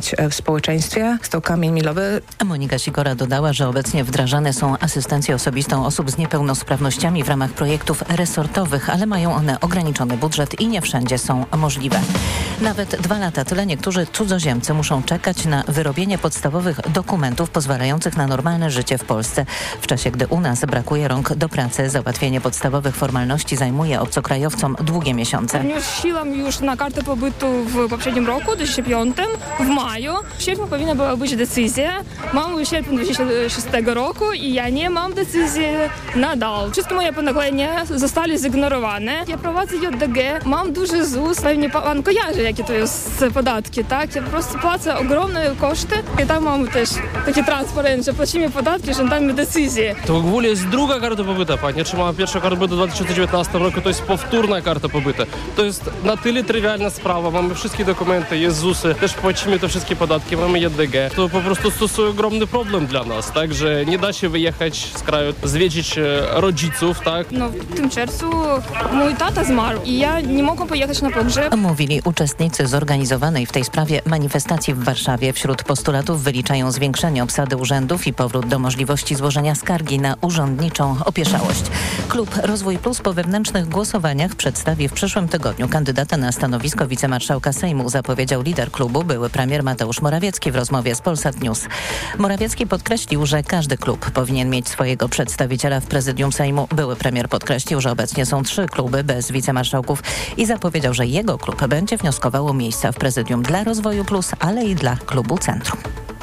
być w społeczeństwie. Jest to kamień milowy. Monika Sikora dodała, że obecnie wdrażane są asystencję osobistą osób z niepełnosprawnościami w ramach projektów resortowych, ale mają one ograniczony budżet i nie wszędzie są możliwe. Nawet 2 lata tyle niektórzy cudzoziemcy muszą czekać na wyrobienie podstawowych dokumentów pozwalających na normalne życie w Polsce. W czasie, gdy u nas brakuje rąk do pracy, załatwienie podstawowych formalności zajmuje obcokrajowcom długie miesiące. Wnosiłam już na kartę pobytu w poprzednim roku, w 2005, w maju. W sierpniu powinna była być decyzja. Mamy sierpień 2006 roku i ja nie mam decyzji nadal. Wszystkie moje ponaglenia zostały zignorowane. Ja prowadzę JDG, mam duży ZUS, pewnie pan kojarzy, jakie to jest podatki, tak? Ja po prostu płacę ogromne koszty i tam mamy też taki transparent, że płacimy podatki, żądamy decyzji. To w ogóle jest druga karta pobytu, pani otrzymała pierwsza karta pobytu w 2019 roku, to jest powtórna karta pobytu. To jest na tyle trywialna sprawa, mamy wszystkie dokumenty, jest ZUS-y, też płacimy te wszystkie podatki, mamy JDG. To po prostu jest ogromny problem dla nas, tak, że nie da się wyjechać z kraju, zwiedzić rodziców, tak? No w tym czerwcu mój tata zmarł i ja nie mogłam pojechać na pogrzeb. Mówili uczestnicy zorganizowanej w tej sprawie manifestacji w Warszawie. Wśród postulatów wyliczają zwiększenie obsady urzędów i powrót do możliwości złożenia skargi na urzędniczą opieszałość. Klub Rozwój Plus po wewnętrznych głosowaniach przedstawi w przyszłym tygodniu kandydata na stanowisko wicemarszałka Sejmu, zapowiedział lider klubu, były premier Mateusz Morawiecki w rozmowie z Polsat News. Morawiecki podkreślił, że każdy klub powinien mieć swojego przedstawiciela w prezydium Sejmu. Były premier podkreślił, że obecnie są 3 kluby bez wicemarszałków i zapowiedział, że jego klub będzie wnioskował o miejsca w prezydium dla Rozwoju Plus, ale i dla klubu Centrum.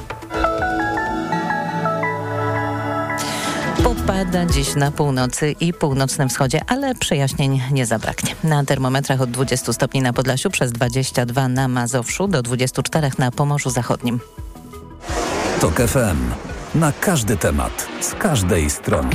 Popada dziś na północy i północnym wschodzie, ale przejaśnień nie zabraknie. Na termometrach od 20 stopni na Podlasiu, przez 22 na Mazowszu, do 24 na Pomorzu Zachodnim. TOK FM. Na każdy temat, z każdej strony.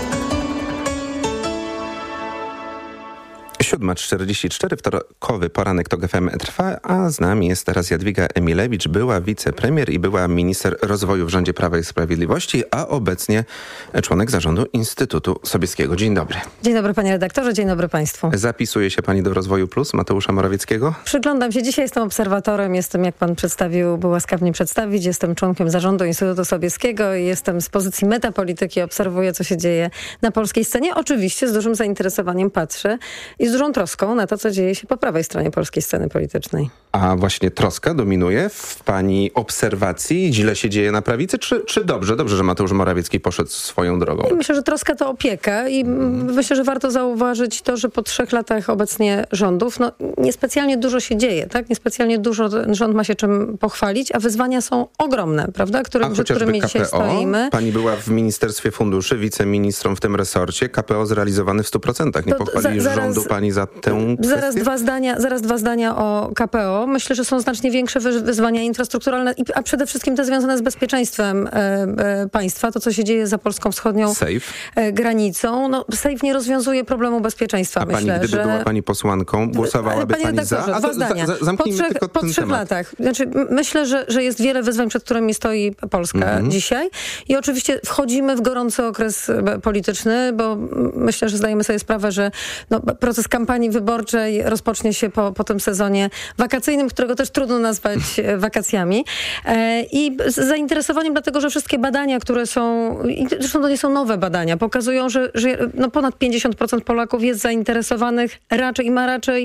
7:44, wtorkowy poranek TOK FM trwa, a z nami jest teraz Jadwiga Emilewicz, była wicepremier i była minister rozwoju w rządzie Prawa i Sprawiedliwości, a obecnie członek zarządu Instytutu Sobieskiego. Dzień dobry. Dzień dobry panie redaktorze, dzień dobry państwu. Zapisuje się pani do Rozwoju Plus Mateusza Morawieckiego? Przyglądam się, dzisiaj jestem obserwatorem, jestem, jak pan przedstawił, był łaskaw mnie przedstawić, jestem członkiem zarządu Instytutu Sobieskiego i jestem z pozycji metapolityki, obserwuję, co się dzieje na polskiej scenie. Oczywiście z dużym zainteresowaniem patrzę i z dużą troską na to, co dzieje się po prawej stronie polskiej sceny politycznej. A właśnie troska dominuje w pani obserwacji? Źle się dzieje na prawicy? Czy dobrze, że Mateusz Morawiecki poszedł swoją drogą? I myślę, że troska to opieka i myślę, że warto zauważyć to, że po 3 latach obecnie rządów niespecjalnie dużo się dzieje, tak? Niespecjalnie dużo ten rząd ma się czym pochwalić, a wyzwania są ogromne, prawda? Przed którymi dzisiaj stoimy. Pani była w Ministerstwie Funduszy, wiceministrą w tym resorcie. KPO zrealizowany w 100%. Nie pochwali rządu pani za tę kwestię? Zaraz dwa zdania o KPO. Myślę, że są znacznie większe wyzwania infrastrukturalne, a przede wszystkim te związane z bezpieczeństwem państwa. To, co się dzieje za polską wschodnią granicą. Safe nie rozwiązuje problemu bezpieczeństwa. Myślę, gdyby była pani posłanką, głosowałaby pani za? Dwa zdania. Po 3 latach. Znaczy, myślę, że jest wiele wyzwań, przed którymi stoi Polska dzisiaj. I oczywiście wchodzimy w gorący okres polityczny, bo myślę, że zdajemy sobie sprawę, że proces kampanii wyborczej rozpocznie się po tym sezonie wakacyjnym, którego też trudno nazwać wakacjami. I z zainteresowaniem, dlatego, że wszystkie badania, które są, i zresztą to nie są nowe badania, pokazują, że ponad 50% Polaków jest zainteresowanych raczej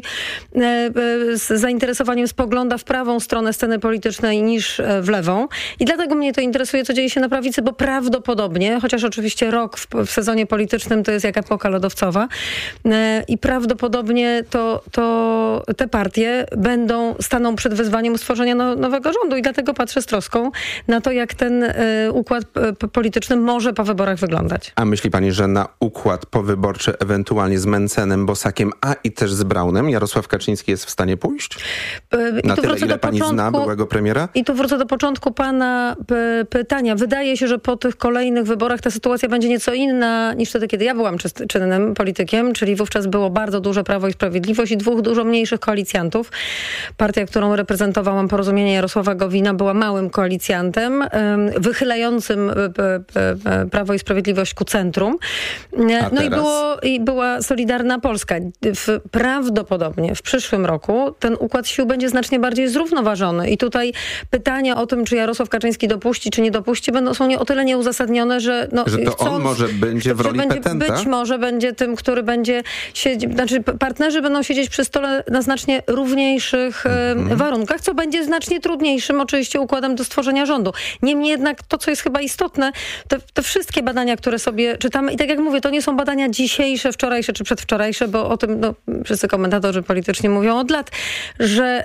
z zainteresowaniem spogląda w prawą stronę sceny politycznej niż w lewą. I dlatego mnie to interesuje, co dzieje się na prawicy, bo prawdopodobnie, chociaż oczywiście rok w sezonie politycznym to jest jak epoka lodowcowa, i prawdopodobnie to te partie staną przed wyzwaniem stworzenia nowego rządu i dlatego patrzę z troską na to, jak ten układ polityczny może po wyborach wyglądać. A myśli pani, że na układ powyborczy ewentualnie z Mencenem, Bosakiem, a i też z Braunem Jarosław Kaczyński jest w stanie pójść? Na tyle, ile pani zna byłego premiera? I tu wrócę do początku pana pytania. Wydaje się, że po tych kolejnych wyborach ta sytuacja będzie nieco inna niż wtedy, kiedy ja byłam czynnym politykiem, czyli wówczas było bardzo duże Prawo i Sprawiedliwość i 2 dużo mniejszych koalicjantów. partia, którą reprezentowałam, Porozumienie Jarosława Gowina, była małym koalicjantem, wychylającym Prawo i Sprawiedliwość ku centrum. No i była Solidarna Polska. Prawdopodobnie w przyszłym roku ten układ sił będzie znacznie bardziej zrównoważony. I tutaj pytania o tym, czy Jarosław Kaczyński dopuści, czy nie dopuści, są o tyle nieuzasadnione, że on może będzie w roli petenta? Być może będzie tym, który będzie siedzieć, partnerzy będą siedzieć przy stole na znacznie równiejszych warunkach, co będzie znacznie trudniejszym oczywiście układem do stworzenia rządu. Niemniej jednak to, co jest chyba istotne, te wszystkie badania, które sobie czytamy, i tak jak mówię, to nie są badania dzisiejsze, wczorajsze czy przedwczorajsze, bo o tym wszyscy komentatorzy polityczni mówią od lat, że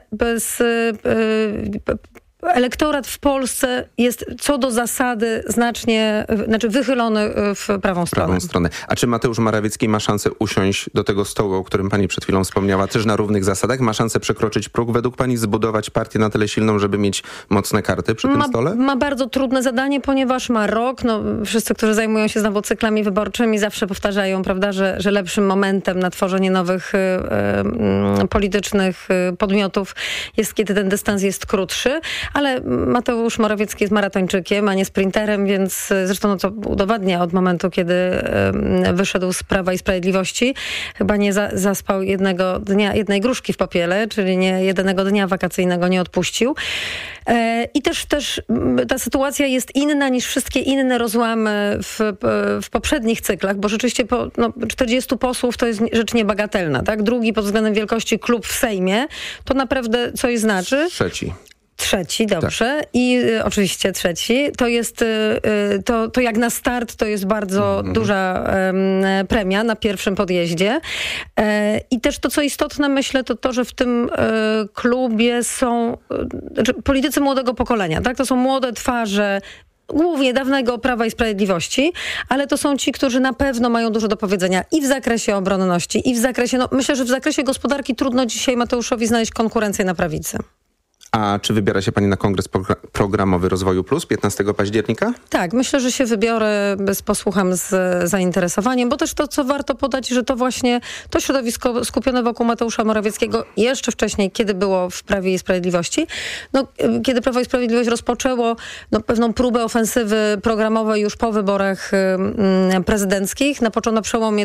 elektorat w Polsce jest co do zasady wychylony w prawą stronę. A czy Mateusz Morawiecki ma szansę usiąść do tego stołu, o którym pani przed chwilą wspomniała, też na równych zasadach? Ma szansę przekroczyć próg? Według pani zbudować partię na tyle silną, żeby mieć mocne karty przy tym stole? Ma bardzo trudne zadanie, ponieważ ma rok. Wszyscy, którzy zajmują się znowu cyklami wyborczymi, zawsze powtarzają, prawda, że lepszym momentem na tworzenie nowych politycznych podmiotów jest, kiedy ten dystans jest krótszy. Ale Mateusz Morawiecki jest maratończykiem, a nie sprinterem, więc zresztą to udowadnia od momentu, kiedy wyszedł z Prawa i Sprawiedliwości. Chyba nie zaspał jednej gruszki w popiele, czyli nie jednego dnia wakacyjnego nie odpuścił. I też ta sytuacja jest inna niż wszystkie inne rozłamy w poprzednich cyklach, bo rzeczywiście 40 posłów to jest rzecz niebagatelna. Tak? Drugi pod względem wielkości klub w Sejmie to naprawdę coś znaczy. Trzeci, dobrze. Tak. I oczywiście trzeci. To jest, to jak na start to jest bardzo duża premia na pierwszym podjeździe. I też to, co istotne, myślę, to że w tym klubie są politycy młodego pokolenia. Tak? To są młode twarze, głównie dawnego Prawa i Sprawiedliwości, ale to są ci, którzy na pewno mają dużo do powiedzenia i w zakresie obronności, i w zakresie, myślę, że w zakresie gospodarki trudno dzisiaj Mateuszowi znaleźć konkurencję na prawicy. A czy wybiera się pani na Kongres Programowy Rozwoju Plus 15 października? Tak, myślę, że się wybiorę, posłucham z zainteresowaniem, bo też to, co warto podać, że to właśnie to środowisko skupione wokół Mateusza Morawieckiego jeszcze wcześniej, kiedy było w Prawie i Sprawiedliwości, kiedy Prawo i Sprawiedliwość rozpoczęło pewną próbę ofensywy programowej już po wyborach prezydenckich, na przełomie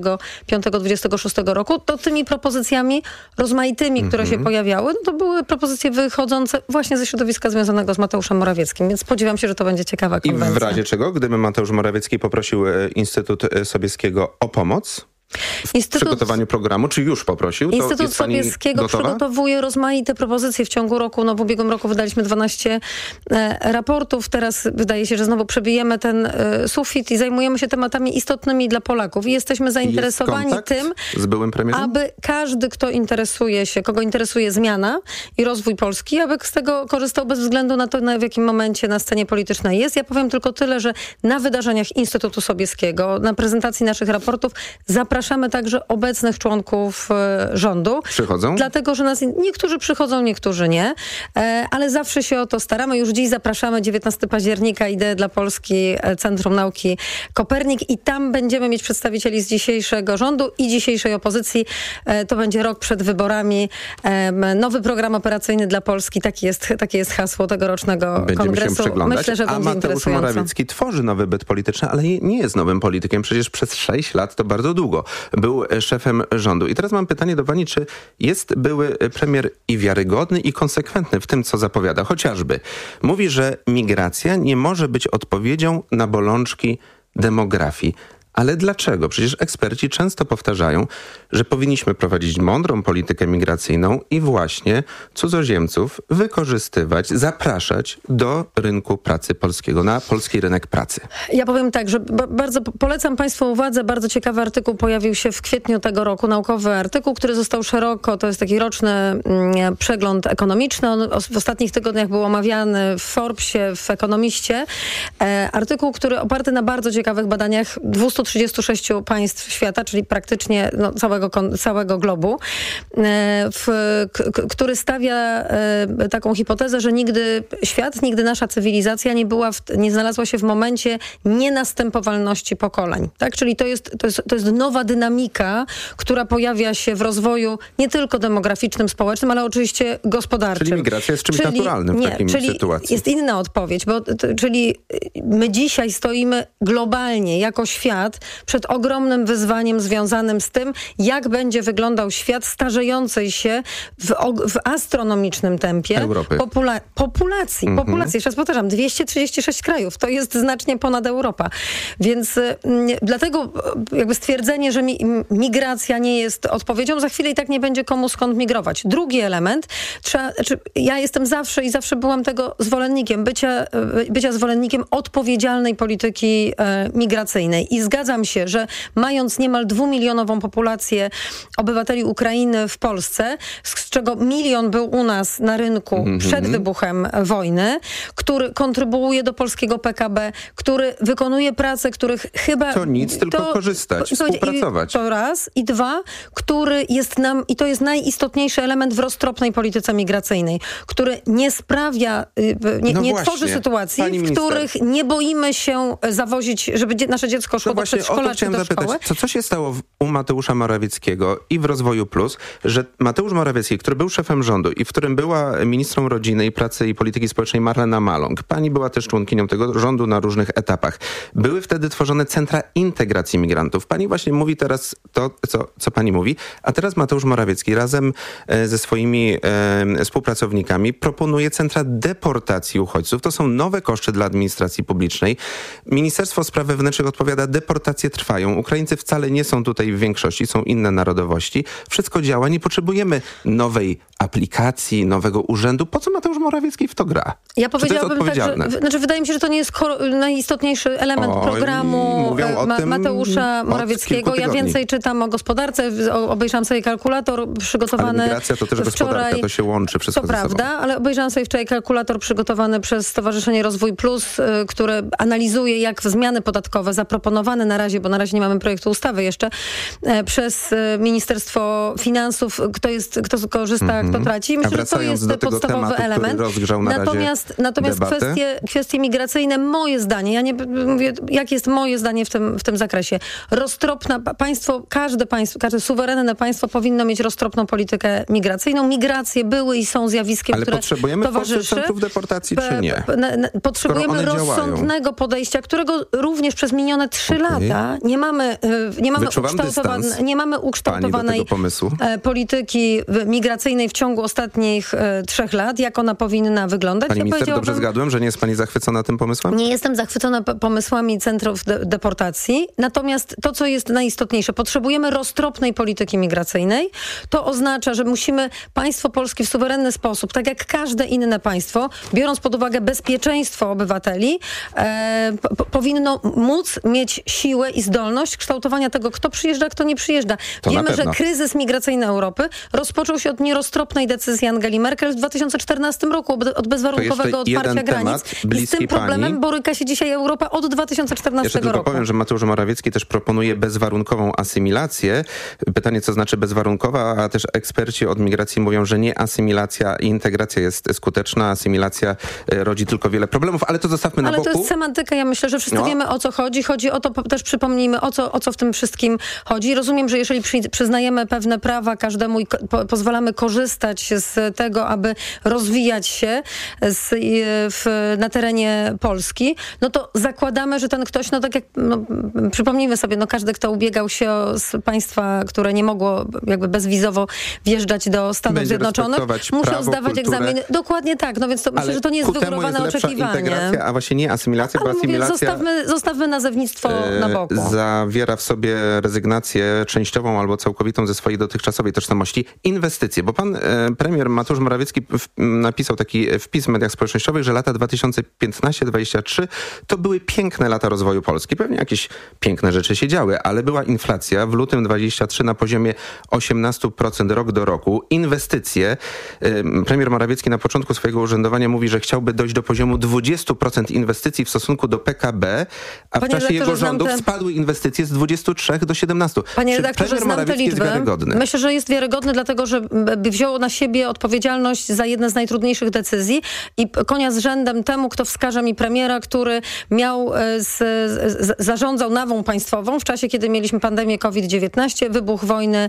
25-26 roku, to tymi propozycjami rozmaitymi, które się pojawiały, to były propozycje wychodzące właśnie ze środowiska związanego z Mateuszem Morawieckim, więc spodziewam się, że to będzie ciekawa konwencja. I w razie czego, gdyby Mateusz Morawiecki poprosił Instytut Sobieskiego o pomoc w przygotowaniu programu, czy już poprosił? Instytut Sobieskiego przygotowuje rozmaite propozycje w ciągu roku. W ubiegłym roku wydaliśmy 12 raportów. Teraz wydaje się, że znowu przebijemy ten sufit i zajmujemy się tematami istotnymi dla Polaków. I jesteśmy zainteresowani tym, z byłym premierem? Aby każdy, kogo interesuje zmiana i rozwój Polski, aby z tego korzystał bez względu na to, w jakim momencie na scenie politycznej jest. Ja powiem tylko tyle, że na wydarzeniach Instytutu Sobieskiego, na prezentacji naszych raportów zapraszamy także obecnych członków rządu. Przychodzą? Dlatego, że niektórzy przychodzą, niektórzy nie, ale zawsze się o to staramy. Już dziś zapraszamy 19 października Idee dla Polski, Centrum Nauki Kopernik i tam będziemy mieć przedstawicieli z dzisiejszego rządu i dzisiejszej opozycji. To będzie rok przed wyborami. Nowy program operacyjny dla Polski. Takie jest hasło tegorocznego Będziemy kongresu. Się przyglądać. Myślę, że będzie Mateusz Morawiecki tworzy nowy byt polityczny, ale nie jest nowym politykiem. Przecież przez 6 lat to bardzo długo był szefem rządu. I teraz mam pytanie do pani, czy jest były premier i wiarygodny, i konsekwentny w tym, co zapowiada? Chociażby mówi, że migracja nie może być odpowiedzią na bolączki demografii. Ale dlaczego? Przecież eksperci często powtarzają, że powinniśmy prowadzić mądrą politykę migracyjną i właśnie cudzoziemców wykorzystywać, zapraszać do rynku pracy polskiego, na polski rynek pracy. Ja powiem tak, że bardzo polecam państwu uwadze, bardzo ciekawy artykuł pojawił się w kwietniu tego roku, naukowy artykuł, który został szeroko, to jest taki roczny przegląd ekonomiczny, on w ostatnich tygodniach był omawiany w Forbesie, w Ekonomiście. Artykuł, który oparty na bardzo ciekawych badaniach 200 236 państw świata, czyli praktycznie całego globu, który stawia taką hipotezę, że nigdy nasza cywilizacja nie znalazła się w momencie nienastępowalności pokoleń. Tak? Czyli to jest nowa dynamika, która pojawia się w rozwoju nie tylko demograficznym, społecznym, ale oczywiście gospodarczym. Czyli migracja jest czymś naturalnym w takiej sytuacji. Jest inna odpowiedź, czyli my dzisiaj stoimy globalnie jako świat przed ogromnym wyzwaniem związanym z tym, jak będzie wyglądał świat starzejącej się w astronomicznym tempie Europy. Populacji. Jeszcze raz powtarzam, 236 krajów. To jest znacznie ponad Europa. Więc dlatego jakby stwierdzenie, że migracja nie jest odpowiedzią, za chwilę i tak nie będzie komu skąd migrować. Drugi element, ja jestem zawsze byłam tego zwolennikiem, bycia zwolennikiem odpowiedzialnej polityki migracyjnej. I zgadzam się, że mając niemal 2-milionową populację obywateli Ukrainy w Polsce, z czego 1 milion był u nas na rynku przed wybuchem wojny, który kontrybuuje do polskiego PKB, który wykonuje pracę, których chyba... To nic, tylko korzystać, współpracować. To raz. I dwa, który jest i to jest najistotniejszy element w roztropnej polityce migracyjnej, który nie sprawia, nie tworzy sytuacji, w których nie boimy się zawozić, żeby nasze dziecko szło do przedszkola czy do szkoły. Co się stało u Mateusza Morawieckiego i w Rozwoju Plus, że Mateusz Morawiecki, który był szefem rządu i w którym była ministrą rodziny i pracy i polityki społecznej Marlena Maląg, pani była też członkinią tego rządu na różnych etapach. Były wtedy tworzone centra integracji migrantów. Pani właśnie mówi teraz to, co pani mówi, a teraz Mateusz Morawiecki razem ze swoimi współpracownikami proponuje centra deportacji uchodźców. To są nowe koszty dla administracji publicznej. Ministerstwo Spraw Wewnętrznych odpowiada, deportacje trwają. Ukraińcy wcale nie są tutaj w większości, są inne narodowości. Wszystko działa, nie potrzebujemy nowej aplikacji, nowego urzędu. Po co Mateusz Morawiecki w to gra? Ja powiedziałabym tak, że wydaje mi się, że to nie jest najistotniejszy element programu Mateusza Morawieckiego. Ja więcej czytam o gospodarce, obejrzałam sobie kalkulator przygotowany ale migracja to też gospodarka, to się łączy wszystko ze sobą. To prawda, ale obejrzałam sobie wczoraj kalkulator przygotowany przez Stowarzyszenie Rozwój Plus, które analizuje, jak zmiany podatkowe zaproponowane na razie, bo na razie nie mamy projektu ustawy jeszcze, przez Ministerstwo Finansów, kto korzysta, kto traci. Myślę, że to jest podstawowy element. Natomiast kwestie migracyjne, moje zdanie, ja nie mówię, jakie jest moje zdanie w tym zakresie. Każde suwerenne państwo powinno mieć roztropną politykę migracyjną. Migracje były i są zjawiskiem, które towarzyszy. Ale potrzebujemy centrów deportacji, czy nie? Potrzebujemy rozsądnego podejścia, którego również przez minione 3 lata nie mamy ukształtowanej polityki migracyjnej w ciągu ostatnich 3 lat, jak ona powinna wyglądać. Pani minister, dobrze zgadłem, że nie jest pani zachwycona tym pomysłem? Nie jestem zachwycona pomysłami centrów deportacji, natomiast to, co jest najistotniejsze, potrzebujemy roztropnej polityki migracyjnej. To oznacza, że państwo polskie w suwerenny sposób, tak jak każde inne państwo, biorąc pod uwagę bezpieczeństwo obywateli, powinno móc mieć siłę i zdolność kształtowania tego, kto przyjeżdża, kto nie przyjeżdża. Wiemy, że kryzys migracyjny Europy rozpoczął się od nieroztropnej decyzji Angeli Merkel w 2014 roku, od bezwarunkowego otwarcia granic. I z tym problemem boryka się dzisiaj Europa od 2014 Jeszcze roku. Tylko powiem, że Mateusz Morawiecki też proponuje bezwarunkową asymilację. Pytanie, co znaczy bezwarunkowa, a też eksperci od migracji mówią, że nie asymilacja i integracja jest skuteczna. Asymilacja rodzi tylko wiele problemów, ale to zostawmy na boku. Ale to jest semantyka. Ja myślę, że wszyscy wiemy, o co chodzi. Chodzi o to, też przypomnijmy, o co w tym wszystkim chodzi. Rozumiem, że jeżeli przyznajemy pewne prawa każdemu i pozwalamy korzystać z tego, aby rozwijać się na terenie Polski, no to zakładamy, że ten ktoś, przypomnijmy sobie, każdy, kto ubiegał się z państwa, które nie mogło jakby bezwizowo wjeżdżać do Stanów Zjednoczonych, musiał zdawać egzaminy. Dokładnie tak, więc to myślę, że to nie jest wygórowane oczekiwanie. Integracja, a właśnie nie asymilacja, bo asymilacja... Zostawmy nazewnictwo na boku. Zawiera w sobie rezygnację częściową albo całkowitą ze swojej dotychczasowej tożsamości. Inwestycje, bo pan premier Mateusz Morawiecki napisał taki wpis w mediach społecznościowych, że lata 2015-2023 to były piękne lata rozwoju Polski. Pewnie jakieś piękne rzeczy się działy, ale była inflacja w lutym 23 na poziomie 18% rok do roku. Inwestycje. Premier Morawiecki na początku swojego urzędowania mówi, że chciałby dojść do poziomu 20% inwestycji w stosunku do PKB, a w czasie jego rządów spadły inwestycje z 23 do 17. Panie redaktorze, znam te liczby. Myślę, że jest wiarygodny, dlatego że wziął na siebie odpowiedzialność za jedne z najtrudniejszych decyzji i konia z rzędem temu, kto wskaże mi premiera, który zarządzał nawą państwową w czasie, kiedy mieliśmy pandemię COVID-19, wybuch wojny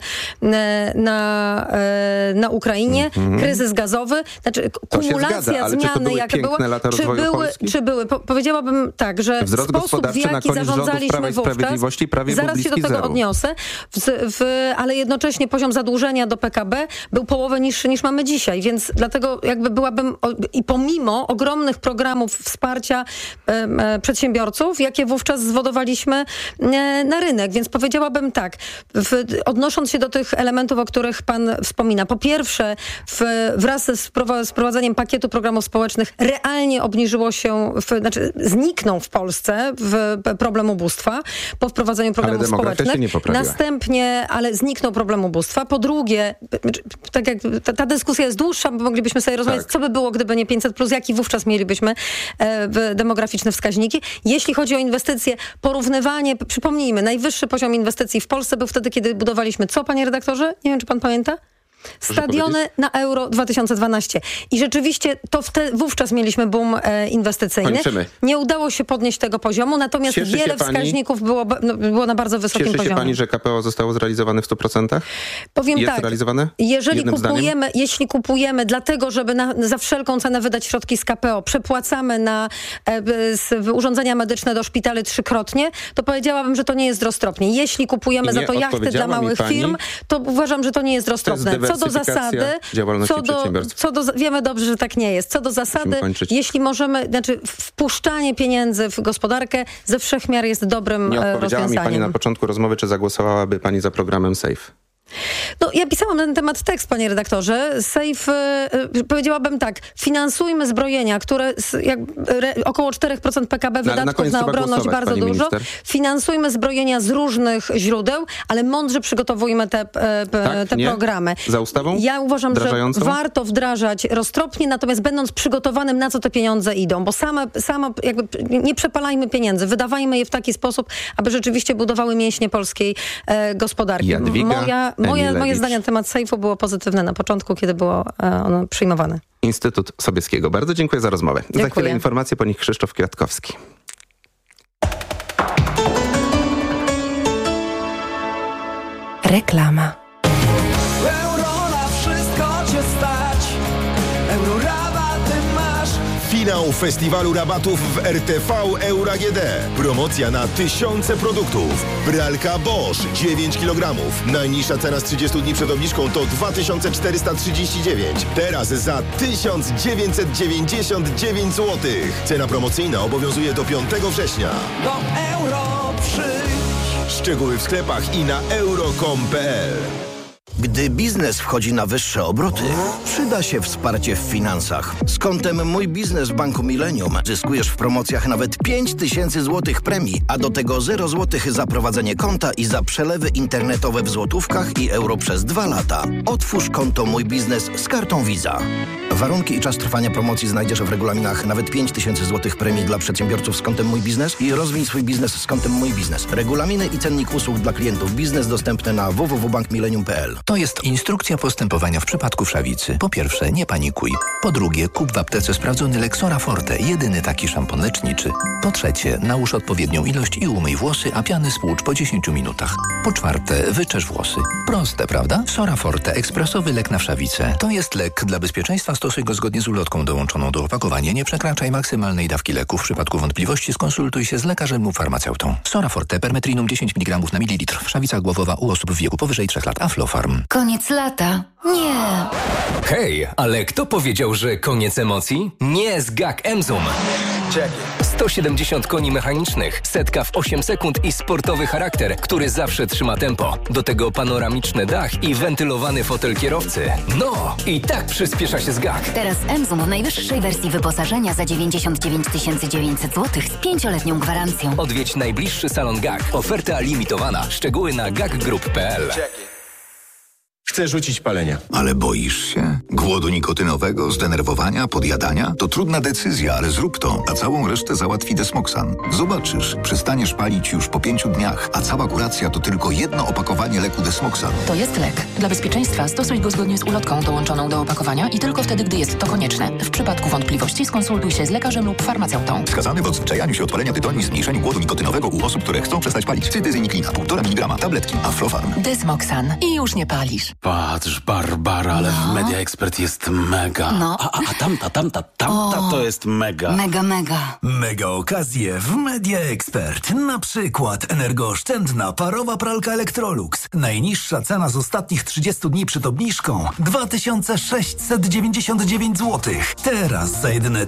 na Ukrainie, kryzys gazowy, znaczy kumulacja zmiany, jaka była. Czy były? Powiedziałabym tak, że sposób, w jaki zarządzaliśmy wówczas, zaraz się do tego odniosę, ale jednocześnie poziom zadłużenia do PKB był połowę niższy niż mamy dzisiaj, więc dlatego jakby byłabym, i pomimo ogromnych programów wsparcia przedsiębiorców, jakie wówczas zwodowaliśmy na rynek, więc powiedziałabym tak, odnosząc się do tych elementów, o których pan wspomina. Po pierwsze, wraz z wprowadzeniem pakietu programów społecznych realnie obniżyło się, zniknął w Polsce problem ubóstwa po wprowadzeniu programów społecznych. Następnie, ale zniknął problem ubóstwa. Po drugie, tak jak ta dyskusja jest dłuższa, bo moglibyśmy sobie rozmawiać, co by było, gdyby nie 500+, jaki wówczas mielibyśmy demograficzne wskaźniki. Jeśli chodzi o inwestycje, porównywanie, przypomnijmy, najwyższy poziom inwestycji w Polsce był wtedy, kiedy budowaliśmy co, panie redaktorze? Nie wiem, czy pan pamięta? Stadiony na Euro 2012. I rzeczywiście to wówczas mieliśmy boom inwestycyjny. Kończymy. Nie udało się podnieść tego poziomu, natomiast wiele wskaźników było na bardzo wysokim poziomie. Cieszy się pani, że KPO zostało zrealizowane w 100%? Powiem jest tak, realizowane? Jeśli kupujemy dlatego, żeby za wszelką cenę wydać środki z KPO, przepłacamy na urządzenia medyczne do szpitali 3-krotnie, to powiedziałabym, że to nie jest roztropnie. Jeśli kupujemy za to jachty dla małych firm, to uważam, że to nie jest roztropne. Co do zasady, wiemy dobrze, że tak nie jest. Co do zasady, jeśli możemy, wpuszczanie pieniędzy w gospodarkę ze wszech miar jest dobrym rozwiązaniem. Nie odpowiedziała mi pani na początku rozmowy, czy zagłosowałaby pani za programem SAFE? No, ja pisałam na ten temat tekst, panie redaktorze. SAFE, powiedziałabym tak, finansujmy zbrojenia, które około 4% PKB wydatków na obronność, bardzo dużo. Minister. Finansujmy zbrojenia z różnych źródeł, ale mądrze przygotowujmy te programy. Za ustawą? Ja uważam, że warto wdrażać roztropnie, natomiast będąc przygotowanym, na co te pieniądze idą, bo nie przepalajmy pieniędzy, wydawajmy je w taki sposób, aby rzeczywiście budowały mięśnie polskiej gospodarki. Moje zdanie na temat SAFE-u było pozytywne na początku, kiedy było ono przyjmowane. Instytut Sobieskiego. Bardzo dziękuję za rozmowę. Dziękuję. Za chwilę informacje, po nich Krzysztof Kwiatkowski. Reklama. Euro na wszystko cię stać. Euro rabaty masz. Finał festiwalu rabatów w RTV Euro AGD. Promocja na tysiące produktów. Pralka Bosch 9 kg. Najniższa cena z 30 dni przed obniżką to 2439. Teraz za 1999 zł. Cena promocyjna obowiązuje do 5 września. Do Euro przyjdź. Szczegóły w sklepach i na euro.com.pl. Gdy biznes wchodzi na wyższe obroty, przyda się wsparcie w finansach. Z kontem Mój Biznes w Banku Millennium zyskujesz w promocjach nawet 5000 zł premii, a do tego 0 zł za prowadzenie konta i za przelewy internetowe w złotówkach i euro przez 2 lata. Otwórz konto Mój Biznes z kartą Visa. Warunki i czas trwania promocji znajdziesz w regulaminach. Nawet 5000 zł premii dla przedsiębiorców z kontem Mój Biznes i rozwij swój biznes z kontem Mój Biznes. Regulaminy i cennik usług dla klientów biznes dostępne na www.bankmillennium.pl. To jest instrukcja postępowania w przypadku wszawicy. Po pierwsze, nie panikuj. Po drugie, kup w aptece sprawdzony lek Sora Forte, jedyny taki szampon leczniczy. Po trzecie, nałóż odpowiednią ilość i umyj włosy, a piany spłucz po 10 minutach. Po czwarte, wyczesz włosy. Proste, prawda? Sora Forte, ekspresowy lek na wszawicę. To jest lek. Dla bezpieczeństwa stosuj go zgodnie z ulotką dołączoną do opakowania. Nie przekraczaj maksymalnej dawki leku. W przypadku wątpliwości skonsultuj się z lekarzem lub farmaceutą. Sora Forte, permetrinum 10 mg na mililitr. Wszawica głowowa u osób w wieku powyżej 3 lat. Aflofarm. Koniec lata. Nie. Hej, ale kto powiedział, że koniec emocji? Nie z GAC Emzum. 170 koni mechanicznych, setka w 8 sekund i sportowy charakter, który zawsze trzyma tempo. Do tego panoramiczny dach i wentylowany fotel kierowcy. No, i tak przyspiesza się z GAC. Teraz Emzum w najwyższej wersji wyposażenia za 99 900 zł z 5-letnią gwarancją. Odwiedź najbliższy salon GAC. Oferta limitowana. Szczegóły na gacgroup.pl. chcę rzucić palenie. Ale boisz się? Głodu nikotynowego, zdenerwowania, podjadania? To trudna decyzja, ale zrób to, a całą resztę załatwi Desmoxan. Zobaczysz, przestaniesz palić już po 5 dniach, a cała kuracja to tylko jedno opakowanie leku Desmoxan. To jest lek. Dla bezpieczeństwa stosuj go zgodnie z ulotką dołączoną do opakowania i tylko wtedy, gdy jest to konieczne. W przypadku wątpliwości skonsultuj się z lekarzem lub farmaceutą. Wskazany w odzwyczajaniu się od palenia tytoniu i zmniejszeniu głodu nikotynowego u osób, które chcą przestać palić. Cytyzyniklina, 1,5 mg, tabletki, Aflofarm. Desmoxan. I już nie palisz. Patrz, Barbara, ale w Media Expert jest mega. No. A tamta to jest mega. Mega. Mega okazje w Media Expert. Na przykład energooszczędna parowa pralka Electrolux. Najniższa cena z ostatnich 30 dni przed obniżką 2699 zł. Teraz za jedyne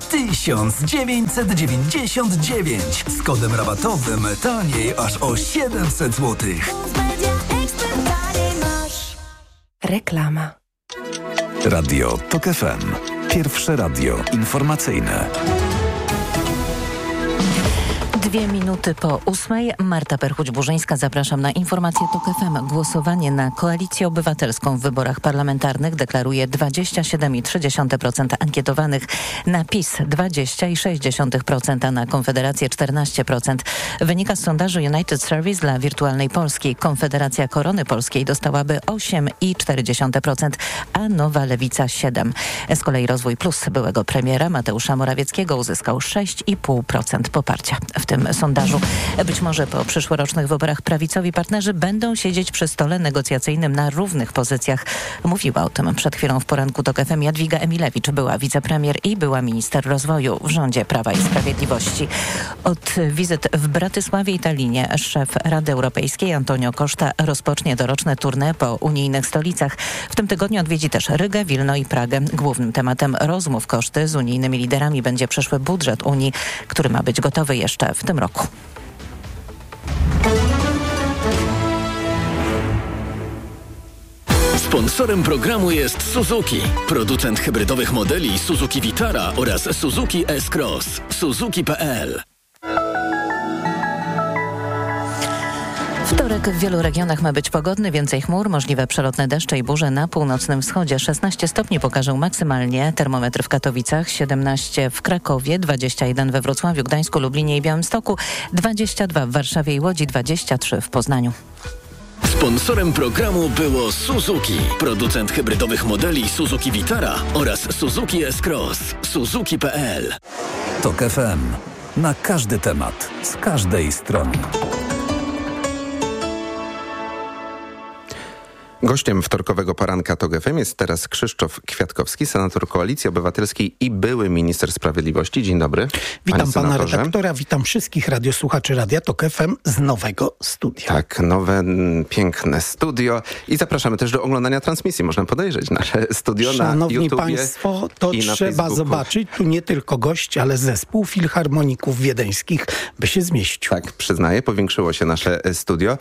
1999. Z kodem rabatowym taniej aż o 700 zł. Reklama. Radio TOK FM. Pierwsze radio informacyjne. 2 minuty po 8. Marta Perchuć-Burzyńska, zapraszam na informację TOK FM. Głosowanie na Koalicję Obywatelską w wyborach parlamentarnych deklaruje 27,3% ankietowanych, na PiS 20,6%, a na Konfederację 14%. Wynika z sondażu United Service dla Wirtualnej Polski. Konfederacja Korony Polskiej dostałaby 8,4%, a Nowa Lewica 7%. Z kolei Rozwój Plus byłego premiera Mateusza Morawieckiego uzyskał 6,5% poparcia. W tym sondażu. Być może po przyszłorocznych wyborach prawicowi partnerzy będą siedzieć przy stole negocjacyjnym na równych pozycjach. Mówiła o tym przed chwilą w poranku TOK FM Jadwiga Emilewicz, była wicepremier i była minister rozwoju w rządzie Prawa i Sprawiedliwości. Od wizyt w Bratysławie i Tallinie szef Rady Europejskiej Antonio Costa rozpocznie doroczne tournée po unijnych stolicach. W tym tygodniu odwiedzi też Rygę, Wilno i Pragę. Głównym tematem rozmów Costy z unijnymi liderami będzie przyszły budżet Unii, który ma być gotowy jeszcze w tym roku. Sponsorem programu jest Suzuki, producent hybrydowych modeli Suzuki Vitara oraz Suzuki S-Cross. Suzuki.pl. Wtorek w wielu regionach ma być pogodny, więcej chmur, możliwe przelotne deszcze i burze na północnym wschodzie. 16 stopni pokażą maksymalnie termometr w Katowicach, 17 w Krakowie, 21 we Wrocławiu, Gdańsku, Lublinie i Białymstoku, 22 w Warszawie i Łodzi, 23 w Poznaniu. Sponsorem programu było Suzuki, producent hybrydowych modeli Suzuki Vitara oraz Suzuki S-Cross. Suzuki.pl. TOK FM. Na każdy temat, z każdej strony. Gościem wtorkowego poranka TOK FM jest teraz Krzysztof Kwiatkowski, senator Koalicji Obywatelskiej i były minister sprawiedliwości. Dzień dobry. Witam pana redaktora, witam wszystkich radiosłuchaczy Radia TOK FM z nowego studia. Tak, nowe, piękne studio i zapraszamy też do oglądania transmisji. Można podejrzeć nasze studio Szanowni na YouTubie. Szanowni państwo, to i trzeba zobaczyć. Tu nie tylko gość, ale zespół filharmoników wiedeńskich by się zmieścił. Tak, przyznaję, powiększyło się nasze studio.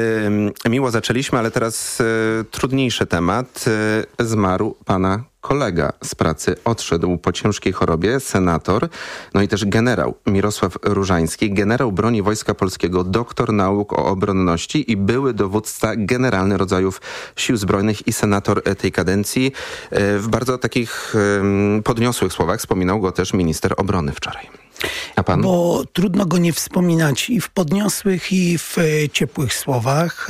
Miło zaczęliśmy, ale teraz trudniejszy temat. Zmarł pana kolega z pracy, odszedł po ciężkiej chorobie, senator, no i też generał Mirosław Różański, generał broni Wojska Polskiego, doktor nauk o obronności i były dowódca generalny rodzajów Sił Zbrojnych i senator tej kadencji. W bardzo takich podniosłych słowach wspominał go też minister obrony wczoraj. A pan? Bo trudno go nie wspominać i w podniosłych, i w ciepłych słowach.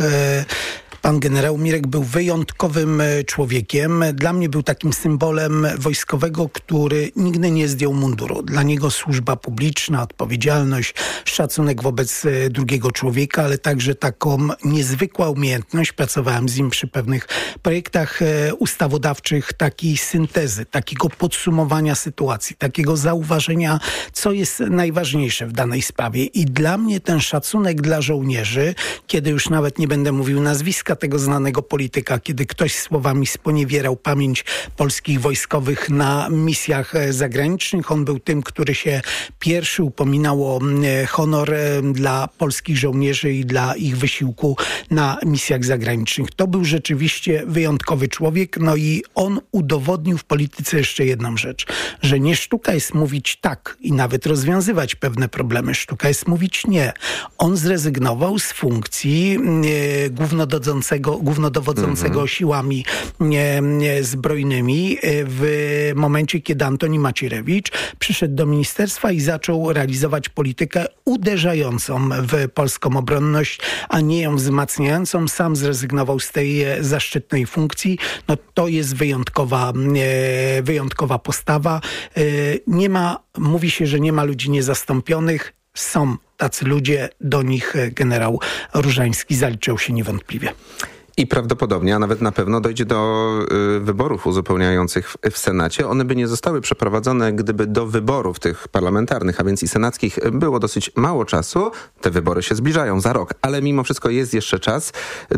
Pan generał Mirek był wyjątkowym człowiekiem. Dla mnie był takim symbolem wojskowego, który nigdy nie zdjął munduru. Dla niego służba publiczna, odpowiedzialność, szacunek wobec drugiego człowieka, ale także taką niezwykła umiejętność. Pracowałem z nim przy pewnych projektach ustawodawczych, takiej syntezy, takiego podsumowania sytuacji, takiego zauważenia, co jest najważniejsze w danej sprawie. I dla mnie ten szacunek dla żołnierzy, kiedy już nawet nie będę mówił nazwiska tego znanego polityka, kiedy ktoś słowami sponiewierał pamięć polskich wojskowych na misjach zagranicznych. On był tym, który się pierwszy upominał o honor dla polskich żołnierzy i dla ich wysiłku na misjach zagranicznych. To był rzeczywiście wyjątkowy człowiek, no i on udowodnił w polityce jeszcze jedną rzecz, że nie sztuka jest mówić tak i nawet rozwiązywać pewne problemy. Sztuka jest mówić nie. On zrezygnował z funkcji głównodowodzącego głównodowodzącego siłami zbrojnymi w momencie, kiedy Antoni Macierewicz przyszedł do ministerstwa i zaczął realizować politykę uderzającą w polską obronność, a nie ją wzmacniającą. Sam zrezygnował z tej zaszczytnej funkcji. No to jest wyjątkowa postawa. Mówi się, że nie ma ludzi niezastąpionych. Są tacy ludzie, do nich generał Różański zaliczył się niewątpliwie. I prawdopodobnie, a nawet na pewno dojdzie do wyborów uzupełniających w Senacie. One by nie zostały przeprowadzone, gdyby do wyborów tych parlamentarnych, a więc i senackich, było dosyć mało czasu. Te wybory się zbliżają za rok, ale mimo wszystko jest jeszcze czas.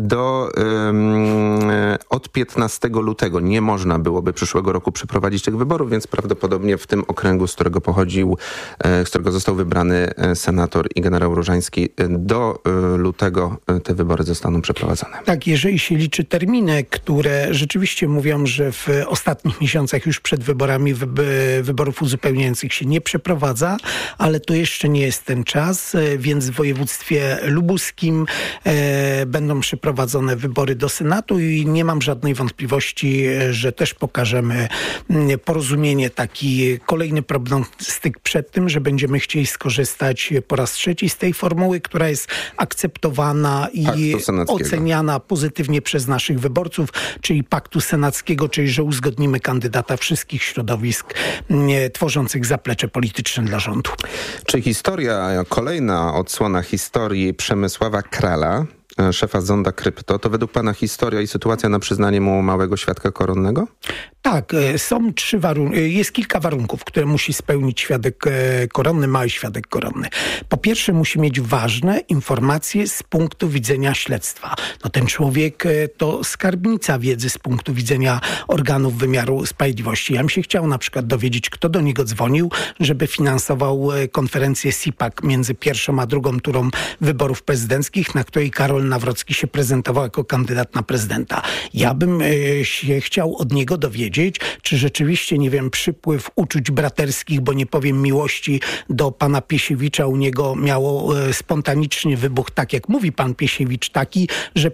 Od 15 lutego nie można byłoby przyszłego roku przeprowadzić tych wyborów, więc prawdopodobnie w tym okręgu, z którego został wybrany senator i generał Różański, do lutego te wybory zostaną przeprowadzone. Tak, jeżeli się liczy terminy, które rzeczywiście mówią, że w ostatnich miesiącach już przed wyborami wyborów uzupełniających się nie przeprowadza, ale to jeszcze nie jest ten czas, więc w województwie lubuskim będą przeprowadzone wybory do Senatu i nie mam żadnej wątpliwości, że też pokażemy porozumienie, taki kolejny prognostyk przed tym, że będziemy chcieli skorzystać po raz trzeci z tej formuły, która jest akceptowana i oceniana pozytywnie przez naszych wyborców, czyli Paktu Senackiego, czyli że uzgodnimy kandydata wszystkich środowisk tworzących zaplecze polityczne dla rządu. Czy kolejna odsłona historii Przemysława Krala, szefa Zonda Krypto, to według pana historia i sytuacja na przyznanie mu małego świadka koronnego? Tak, są jest kilka warunków, które musi spełnić świadek koronny, mały świadek koronny. Po pierwsze, musi mieć ważne informacje z punktu widzenia śledztwa. No ten człowiek to skarbnica wiedzy z punktu widzenia organów wymiaru sprawiedliwości. Ja bym się chciał na przykład dowiedzieć, kto do niego dzwonił, żeby finansował konferencję SIPAC między pierwszą a drugą turą wyborów prezydenckich, na której Karol Nawrocki się prezentował jako kandydat na prezydenta. Ja bym się chciał od niego dowiedzieć, czy rzeczywiście, nie wiem, przypływ uczuć braterskich, bo nie powiem miłości do pana Piesiewicza u niego miało spontaniczny wybuch, tak jak mówi pan Piesiewicz, taki, że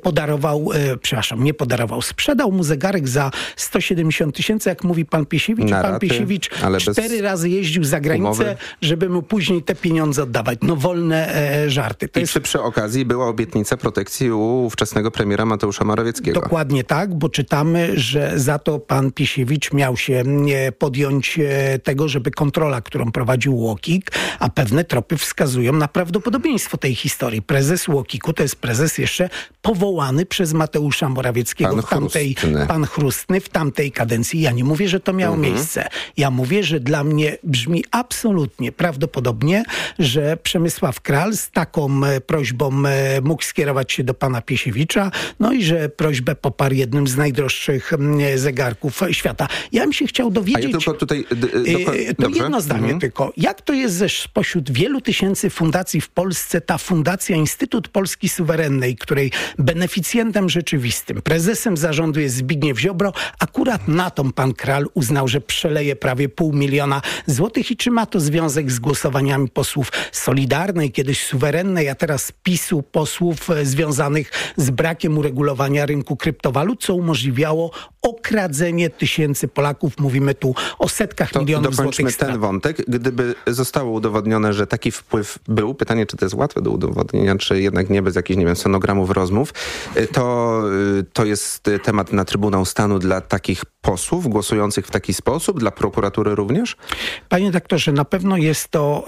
sprzedał mu zegarek za 170 000, jak mówi pan Piesiewicz. Pan Piesiewicz 4 razy jeździł za granicę, umowy, żeby mu później te pieniądze oddawać. No wolne żarty. Przy okazji była obietnica protekcji u ówczesnego premiera Mateusza Morawieckiego. Dokładnie tak, bo czytamy, że za to pan Piesiewicz miał się podjąć tego, żeby kontrola, którą prowadził UOKiK, a pewne tropy wskazują na prawdopodobieństwo tej historii. Prezes UOKiK-u to jest prezes jeszcze powołany przez Mateusza Morawieckiego, pan Chrustny w tamtej kadencji. Ja nie mówię, że to miało miejsce. Ja mówię, że dla mnie brzmi absolutnie prawdopodobnie, że Przemysław Kral z taką prośbą mógł skierować się do pana Piesiewicza, no i że prośbę poparł jednym z najdroższych zegarków świata. Ja bym się chciał dowiedzieć... tylko tutaj... jedno zdanie tylko. Jak to jest, że spośród wielu tysięcy fundacji w Polsce ta fundacja Instytut Polski Suwerennej, której beneficjentem rzeczywistym, prezesem zarządu jest Zbigniew Ziobro, akurat na tą pan Kral uznał, że przeleje prawie 500 000 złotych i czy ma to związek z głosowaniami posłów Solidarnej, kiedyś Suwerennej, a teraz PiS-u, posłów związanych z brakiem uregulowania rynku kryptowalut, co umożliwiało okradzenie tysięcy Polaków. Mówimy tu o setkach milionów złotych strat. Ten wątek. Gdyby zostało udowodnione, że taki wpływ był, pytanie, czy to jest łatwe do udowodnienia, czy jednak nie bez jakichś, nie wiem, sonogramów rozmów, to jest temat na Trybunał Stanu dla takich posłów głosujących w taki sposób, dla prokuratury również? Panie doktorze, na pewno jest to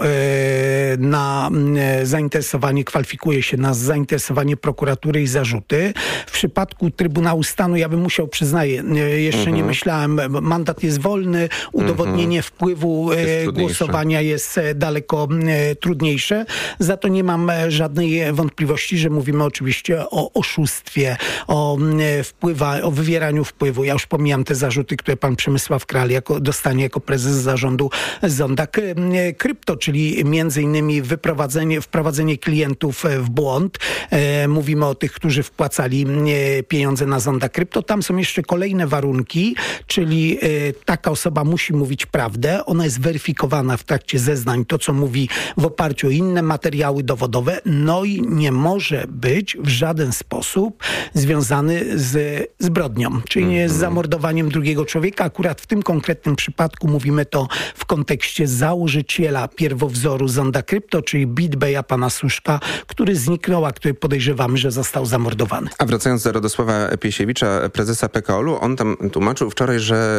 kwalifikuje się na zainteresowanie prokuratury i zarzuty. W przypadku Trybunału Stanu, ja bym musiał, przyznaję, jeszcze nie myślałem, mandat jest wolny, udowodnienie wpływu głosowania jest daleko trudniejsze. Za to nie mam żadnej wątpliwości, że mówimy oczywiście o oszustwie, o wywieraniu wpływu. Ja już pomijam te zarzuty, które pan Przemysław Kral dostanie jako prezes zarządu Zonda Krypto, czyli między innymi wprowadzenie klientów w błąd. Mówimy o tych, którzy wpłacali pieniądze na Zonda Krypto. Tam są jeszcze kolejne warunki, czyli taka osoba musi mówić prawdę, ona jest weryfikowana w trakcie zeznań, to co mówi w oparciu o inne materiały dowodowe, no i nie może być w żaden sposób związany z zbrodnią, czyli nie z zamordowaniem drugiego człowieka. Akurat w tym konkretnym przypadku mówimy to w kontekście założyciela pierwowzoru Zonda Krypto, czyli BitBaya pana Suszka, który zniknął, a który podejrzewamy, że został zamordowany. A wracając do Radosława Piesiewicza, prezesa PKOL-u, on tam tłumaczył wczoraj, że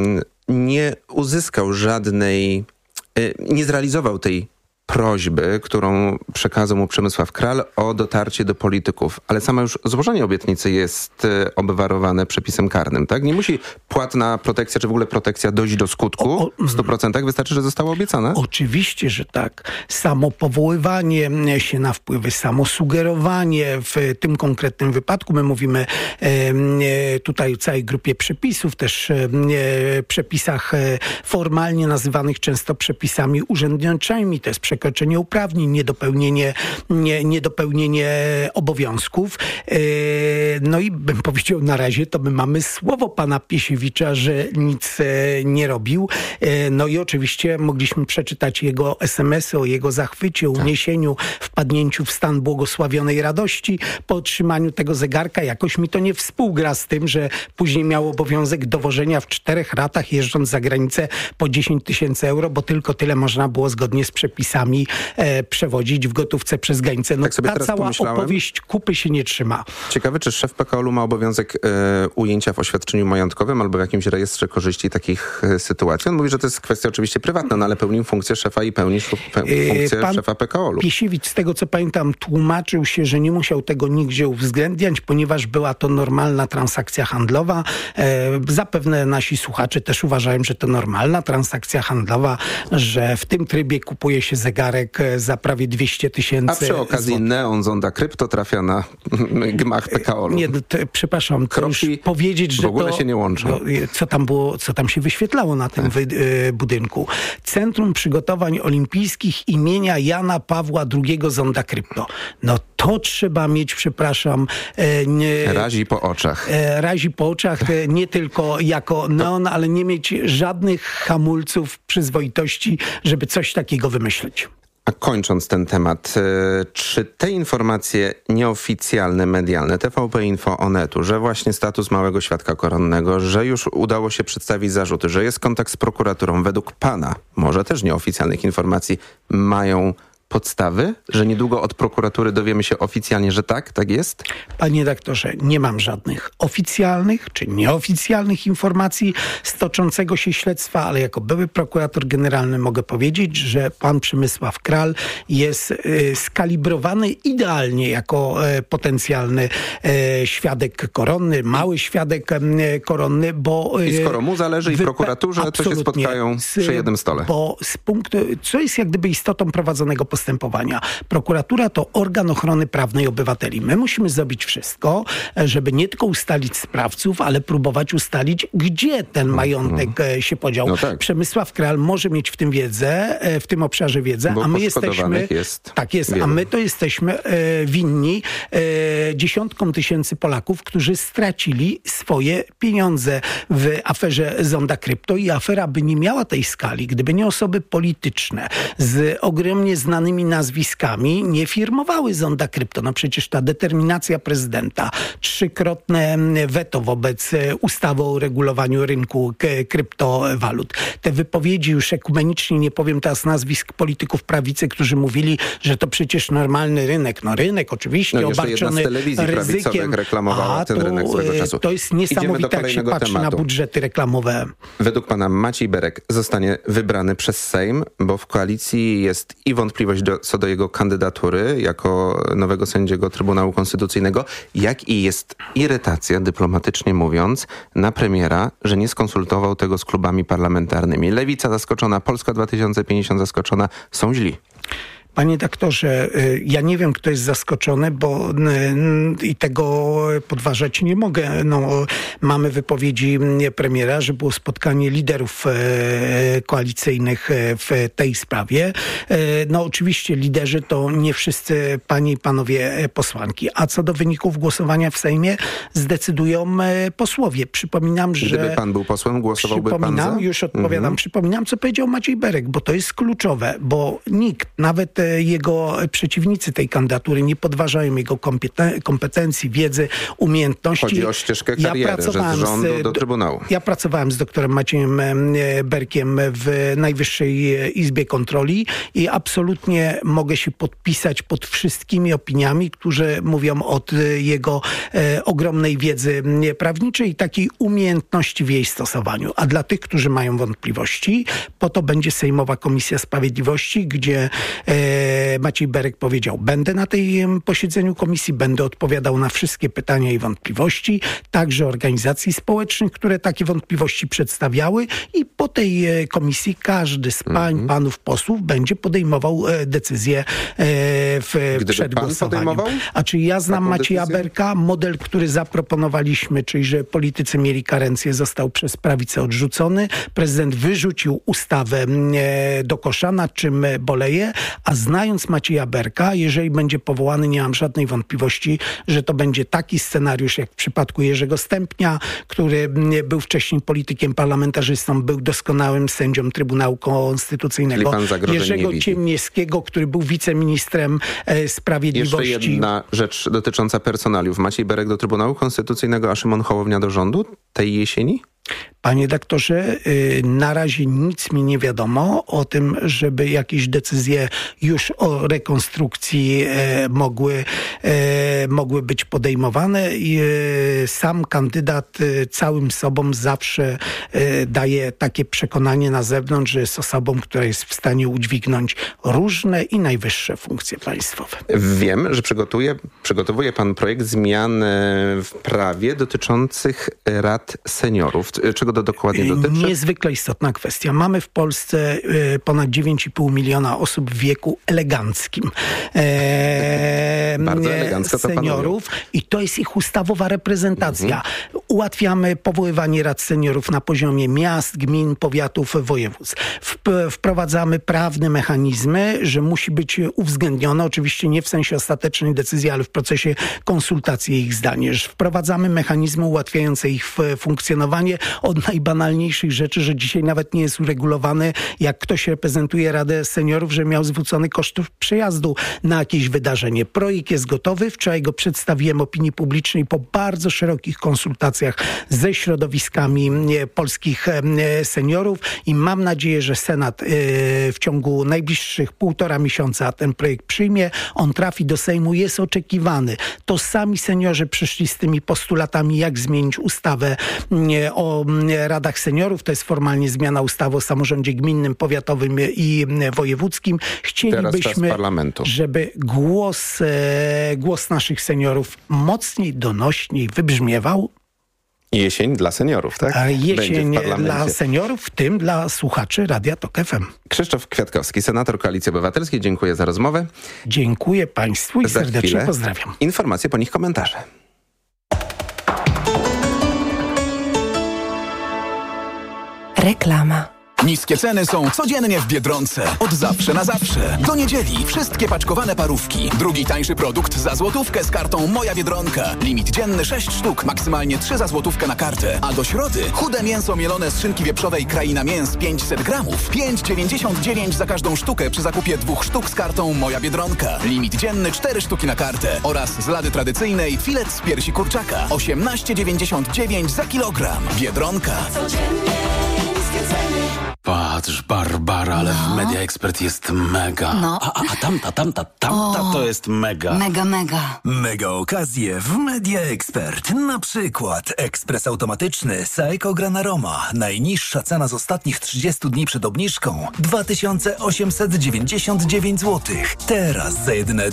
nie uzyskał żadnej, nie zrealizował tej prośby, którą przekazał mu Przemysław Kral o dotarcie do polityków. Ale samo już złożenie obietnicy jest obwarowane przepisem karnym, tak? Nie musi płatna protekcja, czy w ogóle protekcja dojść do skutku w 100%. Wystarczy, że zostało obiecane? Oczywiście, że tak. Samo powoływanie się na wpływy, samo sugerowanie w tym konkretnym wypadku. My mówimy tutaj o całej grupie przepisów, też przepisach formalnie nazywanych często przepisami urzędniczymi. To jest przekroczenie uprawnień, niedopełnienie obowiązków. No i bym powiedział, na razie to my mamy słowo pana Piesiewicza, że nic nie robił. No i oczywiście mogliśmy przeczytać jego SMS-y o jego zachwycie, uniesieniu, wpadnięciu w stan błogosławionej radości po otrzymaniu tego zegarka. Jakoś mi to nie współgra z tym, że później miał obowiązek dowożenia w 4 ratach, jeżdżąc za granicę po 10 000 euro, bo tylko tyle można było zgodnie z przepisami przewodzić w gotówce przez granicę. No, tak ta cała opowieść kupy się nie trzyma. Ciekawe, czy szef PKOL-u ma obowiązek ujęcia w oświadczeniu majątkowym albo w jakimś rejestrze korzyści takich sytuacji. On mówi, że to jest kwestia oczywiście prywatna, no ale pełni funkcję szefa i pełni funkcję szefa PKOL-u. Piesiewicz, z tego co pamiętam, tłumaczył się, że nie musiał tego nigdzie uwzględniać, ponieważ była to normalna transakcja handlowa. Zapewne nasi słuchacze też uważają, że to normalna transakcja handlowa, że w tym trybie kupuje się zegarek za prawie 200 000. A przy okazji Neon Zonda Krypto trafia na gmach PKOL-u. Nie, przepraszam, to już powiedzieć, że w ogóle się nie łączą. Co tam się wyświetlało na tym budynku. Centrum Przygotowań Olimpijskich imienia Jana Pawła II Zonda Krypto. No to trzeba mieć, przepraszam... razi po oczach. Razi po oczach, nie tylko jako neon, ale nie mieć żadnych hamulców przyzwoitości, żeby coś takiego wymyślić. A kończąc ten temat, czy te informacje nieoficjalne, medialne, TVP Info, Onetu, że właśnie status małego świadka koronnego, że już udało się przedstawić zarzuty, że jest kontakt z prokuraturą, według pana, może też nieoficjalnych informacji, mają podstawy, że niedługo od prokuratury dowiemy się oficjalnie, że tak jest? Panie redaktorze, nie mam żadnych oficjalnych czy nieoficjalnych informacji z toczącego się śledztwa, ale jako były prokurator generalny mogę powiedzieć, że pan Przemysław Kral jest skalibrowany idealnie jako potencjalny świadek koronny, mały świadek koronny, bo... I skoro mu zależy i prokuraturze, to się spotkają przy jednym stole. Bo z punktu, co jest jak gdyby istotą prowadzonego postępowania. Prokuratura to organ ochrony prawnej obywateli. My musimy zrobić wszystko, żeby nie tylko ustalić sprawców, ale próbować ustalić, gdzie ten majątek się podział. No tak. Przemysław Kral może mieć w tym wiedzę, w tym obszarze wiedzę, bo a my jesteśmy... Tak jest, wiele. A my to jesteśmy winni dziesiątkom tysięcy Polaków, którzy stracili swoje pieniądze w aferze Zonda Krypto i afera by nie miała tej skali, gdyby nie osoby polityczne z ogromnie znanymi nazwiskami nie firmowały Zonda Krypto. No przecież ta determinacja prezydenta, 3-krotne weto wobec ustawy o regulowaniu rynku kryptowalut. Te wypowiedzi już ekumenicznie, nie powiem teraz nazwisk polityków prawicy, którzy mówili, że to przecież normalny rynek. No rynek oczywiście obarczony jedna z telewizji prawicowych reklamowała ten rynek swego czasu. To jest niesamowite, jak się patrzy na budżety reklamowe. Według pana Maciej Berek zostanie wybrany przez Sejm, bo w koalicji jest i wątpliwość co do jego kandydatury jako nowego sędziego Trybunału Konstytucyjnego, jak i jest irytacja, dyplomatycznie mówiąc, na premiera, że nie skonsultował tego z klubami parlamentarnymi. Lewica zaskoczona, Polska 2050 zaskoczona, są źli. Panie doktorze, ja nie wiem, kto jest zaskoczony, bo i tego podważać nie mogę. Mamy wypowiedzi premiera, że było spotkanie liderów koalicyjnych w tej sprawie. Oczywiście liderzy to nie wszyscy panie i panowie posłanki. A co do wyników głosowania w Sejmie, zdecydują posłowie. Przypominam, że... Gdyby pan był posłem, głosowałby pan za? Już odpowiadam. Przypominam, co powiedział Maciej Berek, bo to jest kluczowe, bo nikt, nawet jego przeciwnicy tej kandydatury nie podważają jego kompetencji, wiedzy, umiejętności. Chodzi o ścieżkę kariery, że z rządu do Trybunału. Ja pracowałem z doktorem Maciejem Berkiem w Najwyższej Izbie Kontroli i absolutnie mogę się podpisać pod wszystkimi opiniami, które mówią o jego ogromnej wiedzy prawniczej i takiej umiejętności w jej stosowaniu. A dla tych, którzy mają wątpliwości, po to będzie Sejmowa Komisja Sprawiedliwości, gdzie Maciej Berek powiedział, będę na tym posiedzeniu komisji, będę odpowiadał na wszystkie pytania i wątpliwości, także organizacji społecznych, które takie wątpliwości przedstawiały i po tej komisji każdy z panów posłów będzie podejmował decyzję przed głosowaniem. A czy ja znam Macieja Berka, model, który zaproponowaliśmy, czyli że politycy mieli karencję, został przez prawicę odrzucony. Prezydent wyrzucił ustawę do kosza, nad czym boleję, a znając Macieja Berka, jeżeli będzie powołany, nie mam żadnej wątpliwości, że to będzie taki scenariusz, jak w przypadku Jerzego Stępnia, który był wcześniej politykiem, parlamentarzystą, był doskonałym sędzią Trybunału Konstytucyjnego. Jerzego Ciemniewskiego, który był wiceministrem sprawiedliwości. Jeszcze jedna rzecz dotycząca personaliów. Maciej Berek do Trybunału Konstytucyjnego, a Szymon Hołownia do rządu tej jesieni? Panie doktorze, na razie nic mi nie wiadomo o tym, żeby jakieś decyzje już o rekonstrukcji mogły być podejmowane. Sam kandydat całym sobą zawsze daje takie przekonanie na zewnątrz, że jest osobą, która jest w stanie udźwignąć różne i najwyższe funkcje państwowe. Wiem, że przygotowuje pan projekt zmian w prawie dotyczących rad seniorów. Czego to dokładnie dotyczy? Niezwykle istotna kwestia. Mamy w Polsce ponad 9,5 miliona osób w wieku eleganckim. Bardzo elegancko to seniorów i to jest ich ustawowa reprezentacja. Ułatwiamy powoływanie rad seniorów na poziomie miast, gmin, powiatów, województw. Wprowadzamy prawne mechanizmy, że musi być uwzględnione, oczywiście nie w sensie ostatecznej decyzji, ale w procesie konsultacji ich zdanie. Wprowadzamy mechanizmy ułatwiające ich funkcjonowanie od najbanalniejszych rzeczy, że dzisiaj nawet nie jest uregulowany, jak ktoś reprezentuje Radę Seniorów, że miał zwrócony kosztów przejazdu na jakieś wydarzenie. Projekt jest gotowy. Wczoraj go przedstawiłem opinii publicznej po bardzo szerokich konsultacjach ze środowiskami polskich seniorów i mam nadzieję, że Senat w ciągu najbliższych 1,5 miesiąca ten projekt przyjmie. On trafi do Sejmu, jest oczekiwany. To sami seniorzy przyszli z tymi postulatami, jak zmienić ustawę o radach seniorów. To jest formalnie zmiana ustawy o samorządzie gminnym, powiatowym i wojewódzkim. Chcielibyśmy, żeby głos naszych seniorów mocniej, donośniej wybrzmiewał. Jesień dla seniorów, tak? Jesień dla seniorów, w tym dla słuchaczy Radia Tok FM. Krzysztof Kwiatkowski, senator Koalicji Obywatelskiej. Dziękuję za rozmowę. Dziękuję państwu i serdecznie pozdrawiam. Informacje, po nich komentarze. Reklama. Niskie ceny są codziennie w Biedronce. Od zawsze na zawsze. Do niedzieli wszystkie paczkowane parówki. Drugi tańszy produkt za złotówkę z kartą Moja Biedronka. Limit dzienny 6 sztuk, maksymalnie 3 za złotówkę na kartę. A do środy chude mięso mielone z szynki wieprzowej Kraina Mięs 500 gramów. 5,99 za każdą sztukę przy zakupie 2 sztuk z kartą Moja Biedronka. Limit dzienny 4 sztuki na kartę. Oraz z lady tradycyjnej filet z piersi kurczaka. 18,99 za kilogram. Biedronka. Codziennie niskie ceny. Patrz, Barbara, ale w Media Expert jest mega. No. A tamta to jest mega. Mega. Mega okazje w Media Expert. Na przykład ekspres automatyczny Saeco Granaroma. Najniższa cena z ostatnich 30 dni przed obniżką 2899 zł. Teraz za jedyne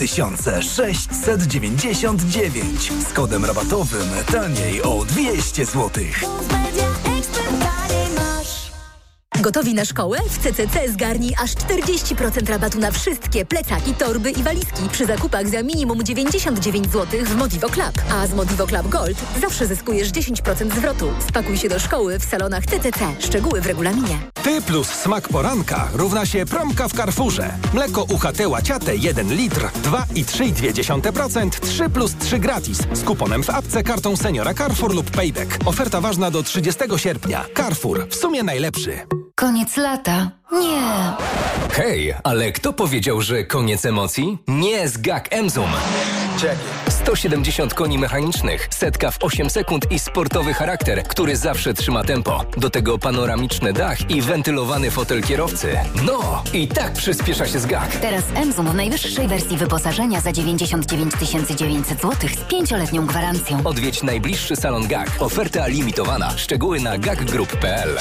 2699. Z kodem rabatowym taniej o 200 zł. Gotowi na szkołę? W CCC zgarnij aż 40% rabatu na wszystkie plecaki, torby i walizki przy zakupach za minimum 99 zł w Modivo Club. A z Modivo Club Gold zawsze zyskujesz 10% zwrotu. Spakuj się do szkoły w salonach CCC. Szczegóły w regulaminie. Ty plus smak poranka równa się promka w Carrefourze. Mleko UHT Łaciate 1 litr 2,3%, 3 plus 3 gratis. Z kuponem w apce, kartą seniora Carrefour lub Payback. Oferta ważna do 30 sierpnia. Carrefour. W sumie najlepszy. Koniec lata. Nie. Hej, ale kto powiedział, że koniec emocji? Nie z GAC Emzum. 170 koni mechanicznych, setka w 8 sekund i sportowy charakter, który zawsze trzyma tempo. Do tego panoramiczny dach i wentylowany fotel kierowcy. No, i tak przyspiesza się z GAC. Teraz Emzum w najwyższej wersji wyposażenia za 99 900 zł z 5-letnią gwarancją. Odwiedź najbliższy salon GAC. Oferta limitowana. Szczegóły na gacgroup.pl.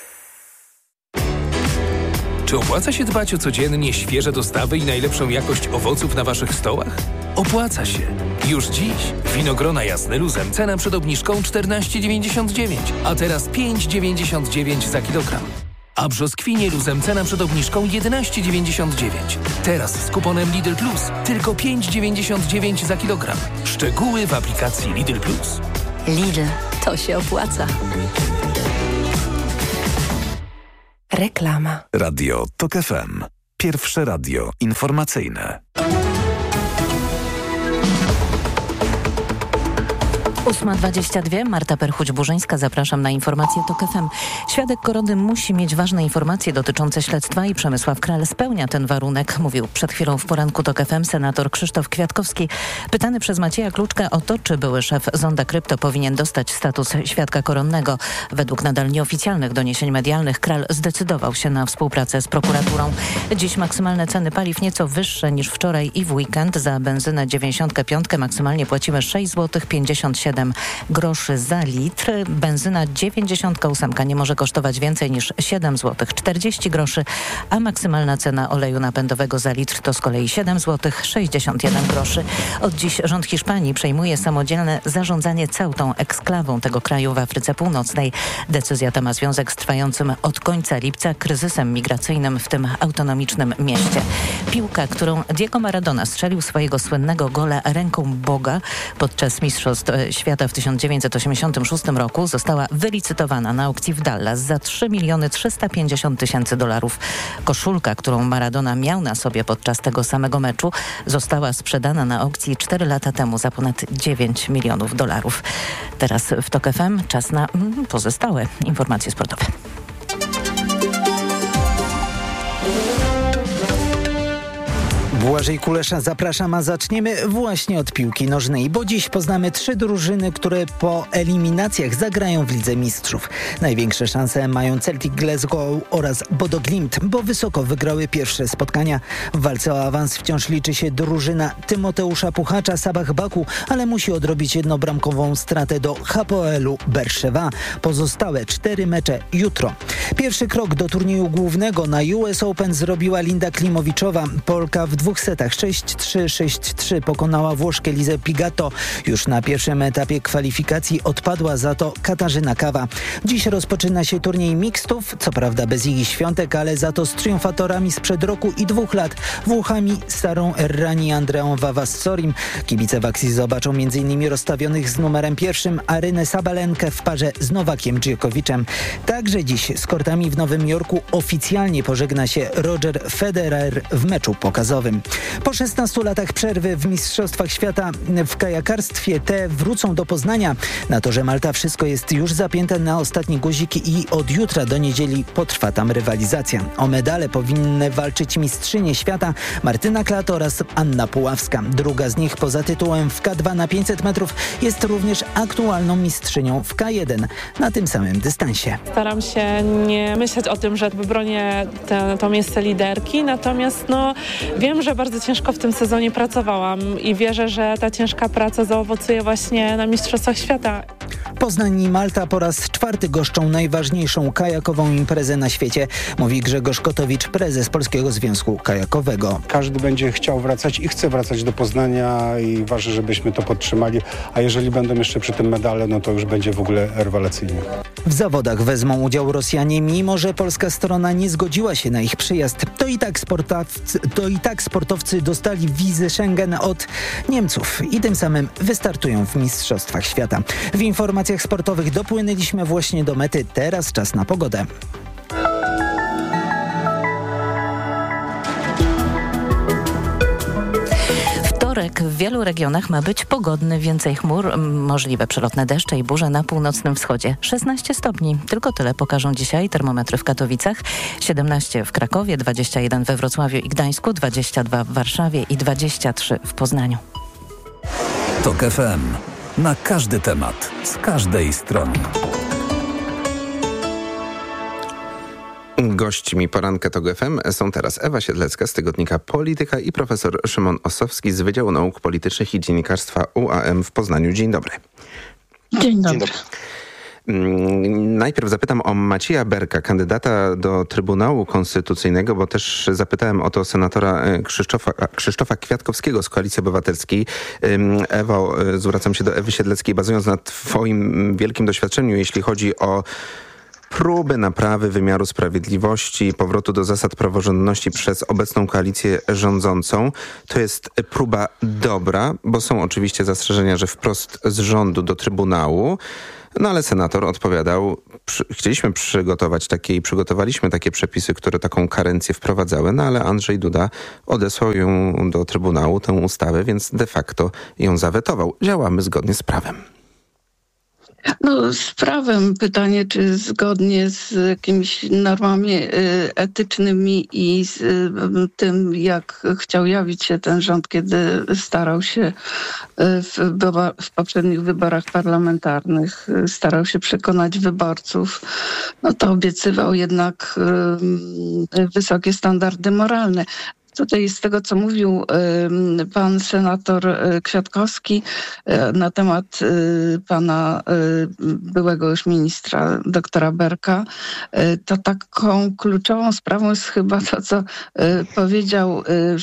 Czy opłaca się dbać o codziennie świeże dostawy i najlepszą jakość owoców na waszych stołach? Opłaca się. Już dziś winogrona Jasny Luzem cena przed obniżką 14,99, a teraz 5,99 za kilogram. A brzoskwinie Luzem cena przed obniżką 11,99. Teraz z kuponem Lidl Plus tylko 5,99 za kilogram. Szczegóły w aplikacji Lidl Plus. Lidl, to się opłaca. Reklama. Radio TOK FM. Pierwsze radio informacyjne. 8:22. Marta Perchuć-Burzyńska. Zapraszam na informację TOK FM. Świadek Korody musi mieć ważne informacje dotyczące śledztwa i Przemysław Kral spełnia ten warunek, mówił przed chwilą w poranku TOK FM senator Krzysztof Kwiatkowski. Pytany przez Macieja Kluczkę o to, czy były szef Zonda Krypto powinien dostać status świadka koronnego. Według nadal nieoficjalnych doniesień medialnych Kral zdecydował się na współpracę z prokuraturą. Dziś maksymalne ceny paliw nieco wyższe niż wczoraj i w weekend. Za benzynę 95 maksymalnie płacimy 6,57 groszy za litr. Benzyna 98 nie może kosztować więcej niż 7,40 groszy, a maksymalna cena oleju napędowego za litr to z kolei 7,61 groszy. Od dziś rząd Hiszpanii przejmuje samodzielne zarządzanie całą tą eksklawą tego kraju w Afryce Północnej. Decyzja ta ma związek z trwającym od końca lipca kryzysem migracyjnym w tym autonomicznym mieście. Piłka, którą Diego Maradona strzelił swojego słynnego gola ręką Boga podczas Mistrzostw Świata w 1986 roku, została wylicytowana na aukcji w Dallas za $3,350,000. Koszulka, którą Maradona miał na sobie podczas tego samego meczu, została sprzedana na aukcji 4 lata temu za ponad $9 milionów. Teraz w TOK FM czas na pozostałe informacje sportowe. Błażej Kulesza, zapraszam, a zaczniemy właśnie od piłki nożnej, bo dziś poznamy 3 drużyny, które po eliminacjach zagrają w Lidze Mistrzów. Największe szanse mają Celtic Glasgow oraz Bodo Glimt, bo wysoko wygrały pierwsze spotkania. W walce o awans wciąż liczy się drużyna Tymoteusza Puchacza, Sabah Baku, ale musi odrobić jednobramkową stratę do Hapoelu Berszewa. Pozostałe 4 mecze jutro. Pierwszy krok do turnieju głównego na US Open zrobiła Linda Klimowiczowa. Polka w 2 setach 6-3, 6-3 pokonała Włoszkę Lizę Pigato. Już na pierwszym etapie kwalifikacji odpadła za to Katarzyna Kawa. Dziś rozpoczyna się turniej mixtów, co prawda bez Igi Świątek, ale za to z triumfatorami sprzed roku i 2 lat, Włochami Sarą Errani i Andreą Vavassorim. Kibice w akcji zobaczą m.in. rozstawionych z numerem 1 Arynę Sabalenkę w parze z Nowakiem Djokoviczem. Także dziś z kortami w Nowym Jorku oficjalnie pożegna się Roger Federer w meczu pokazowym. Po 16 latach przerwy w Mistrzostwach Świata w kajakarstwie te wrócą do Poznania. Na Torze Malta wszystko jest już zapięte na ostatnie guziki i od jutra do niedzieli potrwa tam rywalizacja. O medale powinny walczyć mistrzynie świata Martyna Klat oraz Anna Puławska. Druga z nich poza tytułem w K2 na 500 metrów jest również aktualną mistrzynią w K1 na tym samym dystansie. Staram się nie myśleć o tym, że wybronię to miejsce liderki, natomiast wiem, że bardzo ciężko w tym sezonie pracowałam i wierzę, że ta ciężka praca zaowocuje właśnie na Mistrzostwach Świata. Poznań i Malta po raz 4 goszczą najważniejszą kajakową imprezę na świecie, mówi Grzegorz Kotowicz, prezes Polskiego Związku Kajakowego. Każdy będzie chciał wracać i chce wracać do Poznania i ważne, żebyśmy to podtrzymali, a jeżeli będą jeszcze przy tym medale, no to już będzie w ogóle rewelacyjnie. W zawodach wezmą udział Rosjanie, mimo że polska strona nie zgodziła się na ich przyjazd. To i tak sportowcy dostali wizy Schengen od Niemców i tym samym wystartują w Mistrzostwach Świata. W informacjach sportowych dopłynęliśmy właśnie do mety. Teraz czas na pogodę. W wielu regionach ma być pogodny, więcej chmur, możliwe przelotne deszcze i burze na północnym wschodzie. 16 stopni, tylko tyle pokażą dzisiaj termometry w Katowicach, 17 w Krakowie, 21 we Wrocławiu i Gdańsku, 22 w Warszawie i 23 w Poznaniu. TOK FM. Na każdy temat, z każdej strony. Gośćmi poranka TOK FM są teraz Ewa Siedlecka z tygodnika Polityka i profesor Szymon Ossowski z Wydziału Nauk Politycznych i Dziennikarstwa UAM w Poznaniu. Dzień dobry. Dzień dobry. Najpierw zapytam o Macieja Berka, kandydata do Trybunału Konstytucyjnego, bo też zapytałem o to senatora Krzysztofa Kwiatkowskiego z Koalicji Obywatelskiej. Ewo, zwracam się do Ewy Siedleckiej, bazując na twoim wielkim doświadczeniu, jeśli chodzi o próby naprawy wymiaru sprawiedliwości, powrotu do zasad praworządności przez obecną koalicję rządzącą. To jest próba dobra, bo są oczywiście zastrzeżenia, że wprost z rządu do Trybunału. No ale senator odpowiadał, chcieliśmy przygotować takie i przygotowaliśmy takie przepisy, które taką karencję wprowadzały, no ale Andrzej Duda odesłał ją do Trybunału, tę ustawę, więc de facto ją zawetował. Działamy zgodnie z prawem. No z prawem pytanie, czy zgodnie z jakimiś normami etycznymi i z tym, jak chciał jawić się ten rząd, kiedy starał się w poprzednich wyborach parlamentarnych, starał się przekonać wyborców, no to obiecywał jednak wysokie standardy moralne. Tutaj z tego, co mówił pan senator Kwiatkowski na temat pana byłego już ministra, doktora Berka, to taką kluczową sprawą jest chyba to, co powiedział,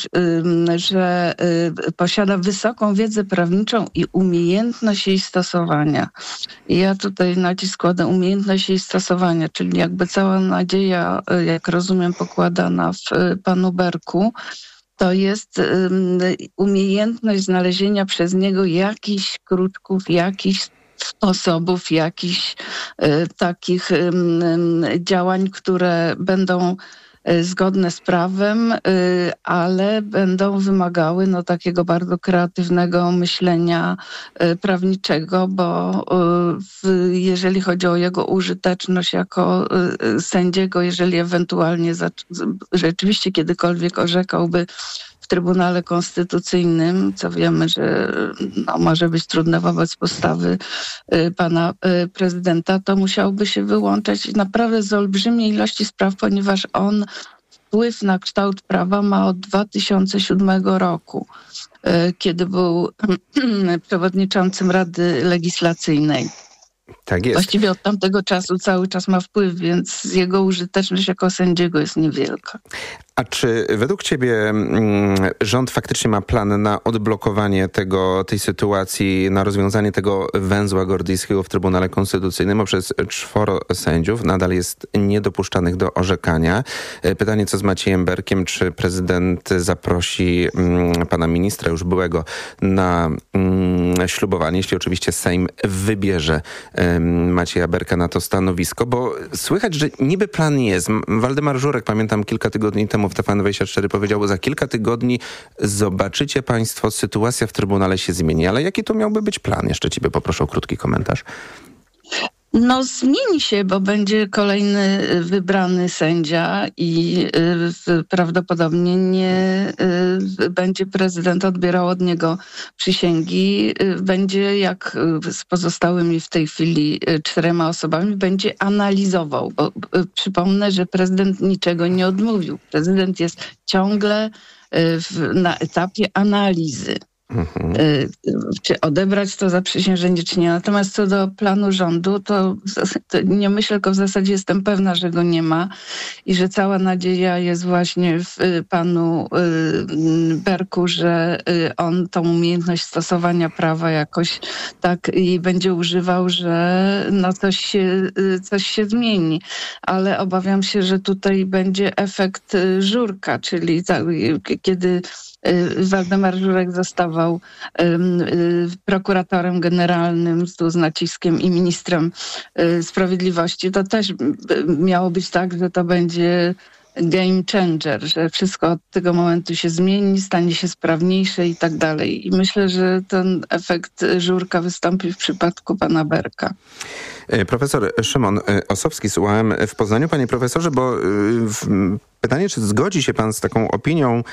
że posiada wysoką wiedzę prawniczą i umiejętność jej stosowania. I ja tutaj nacisk kładę umiejętność jej stosowania, czyli jakby cała nadzieja, jak rozumiem, pokładana w panu Berku, to jest umiejętność znalezienia przez niego jakichś kruczków, jakichś sposobów, jakichś takich działań, które będą zgodne z prawem, ale będą wymagały takiego bardzo kreatywnego myślenia prawniczego, bo jeżeli chodzi o jego użyteczność jako sędziego, jeżeli ewentualnie rzeczywiście kiedykolwiek orzekałby w Trybunale Konstytucyjnym, co wiemy, że może być trudne wobec postawy pana prezydenta, to musiałby się wyłączać naprawdę z olbrzymiej ilości spraw, ponieważ on wpływ na kształt prawa ma od 2007 roku, kiedy był przewodniczącym Rady Legislacyjnej. Tak jest. Właściwie od tamtego czasu cały czas ma wpływ, więc jego użyteczność jako sędziego jest niewielka. A czy według ciebie rząd faktycznie ma plan na odblokowanie tej sytuacji, na rozwiązanie tego węzła gordyjskiego w Trybunale Konstytucyjnym? Bo przez 4 sędziów nadal jest niedopuszczanych do orzekania. Pytanie, co z Maciejem Berkiem? Czy prezydent zaprosi pana ministra już byłego na ślubowanie, jeśli oczywiście Sejm wybierze Macieja Berka na to stanowisko? Bo słychać, że niby plan jest. Waldemar Żurek, pamiętam, kilka tygodni temu w TVN24 powiedział, za kilka tygodni zobaczycie państwo, sytuacja w Trybunale się zmieni. Ale jaki to miałby być plan? Jeszcze ciebie poproszę o krótki komentarz. No zmieni się, bo będzie kolejny wybrany sędzia i prawdopodobnie nie będzie prezydent odbierał od niego przysięgi. Będzie jak z pozostałymi w tej chwili 4 osobami, będzie analizował, bo przypomnę, że prezydent niczego nie odmówił. Prezydent jest ciągle na etapie analizy. czy odebrać to zaprzysiężenie, czy nie. Natomiast co do planu rządu, to nie myślę, tylko w zasadzie jestem pewna, że go nie ma i że cała nadzieja jest właśnie w panu Berku, że on tą umiejętność stosowania prawa jakoś tak i będzie używał, że no coś się zmieni. Ale obawiam się, że tutaj będzie efekt Żurka, czyli kiedy Waldemar Żurek zostawał prokuratorem generalnym z naciskiem i ministrem sprawiedliwości, to też miało być tak, że to będzie game changer, że wszystko od tego momentu się zmieni, stanie się sprawniejsze i tak dalej. I myślę, że ten efekt Żurka wystąpi w przypadku pana Berka. Profesor Szymon Ossowski z UAM w Poznaniu. Panie profesorze, bo pytanie, czy zgodzi się pan z taką opinią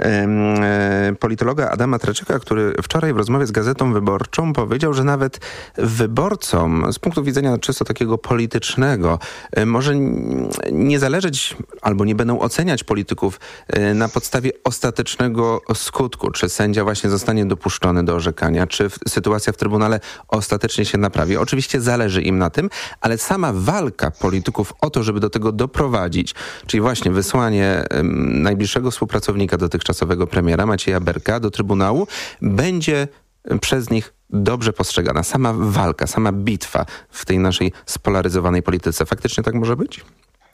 politologa Adama Traczyka, który wczoraj w rozmowie z Gazetą Wyborczą powiedział, że nawet wyborcom z punktu widzenia czysto takiego politycznego może nie zależeć albo nie będą oceniać polityków na podstawie ostatecznego skutku, czy sędzia właśnie zostanie dopuszczony do orzekania, czy sytuacja w Trybunale ostatecznie się naprawi. Oczywiście zależy im na tym, ale sama walka polityków o to, żeby do tego doprowadzić, czyli właśnie wysłanie najbliższego współpracownika dotychczasowego premiera Macieja Berka do Trybunału, będzie przez nich dobrze postrzegana. Sama walka, sama bitwa w tej naszej spolaryzowanej polityce. Faktycznie tak może być?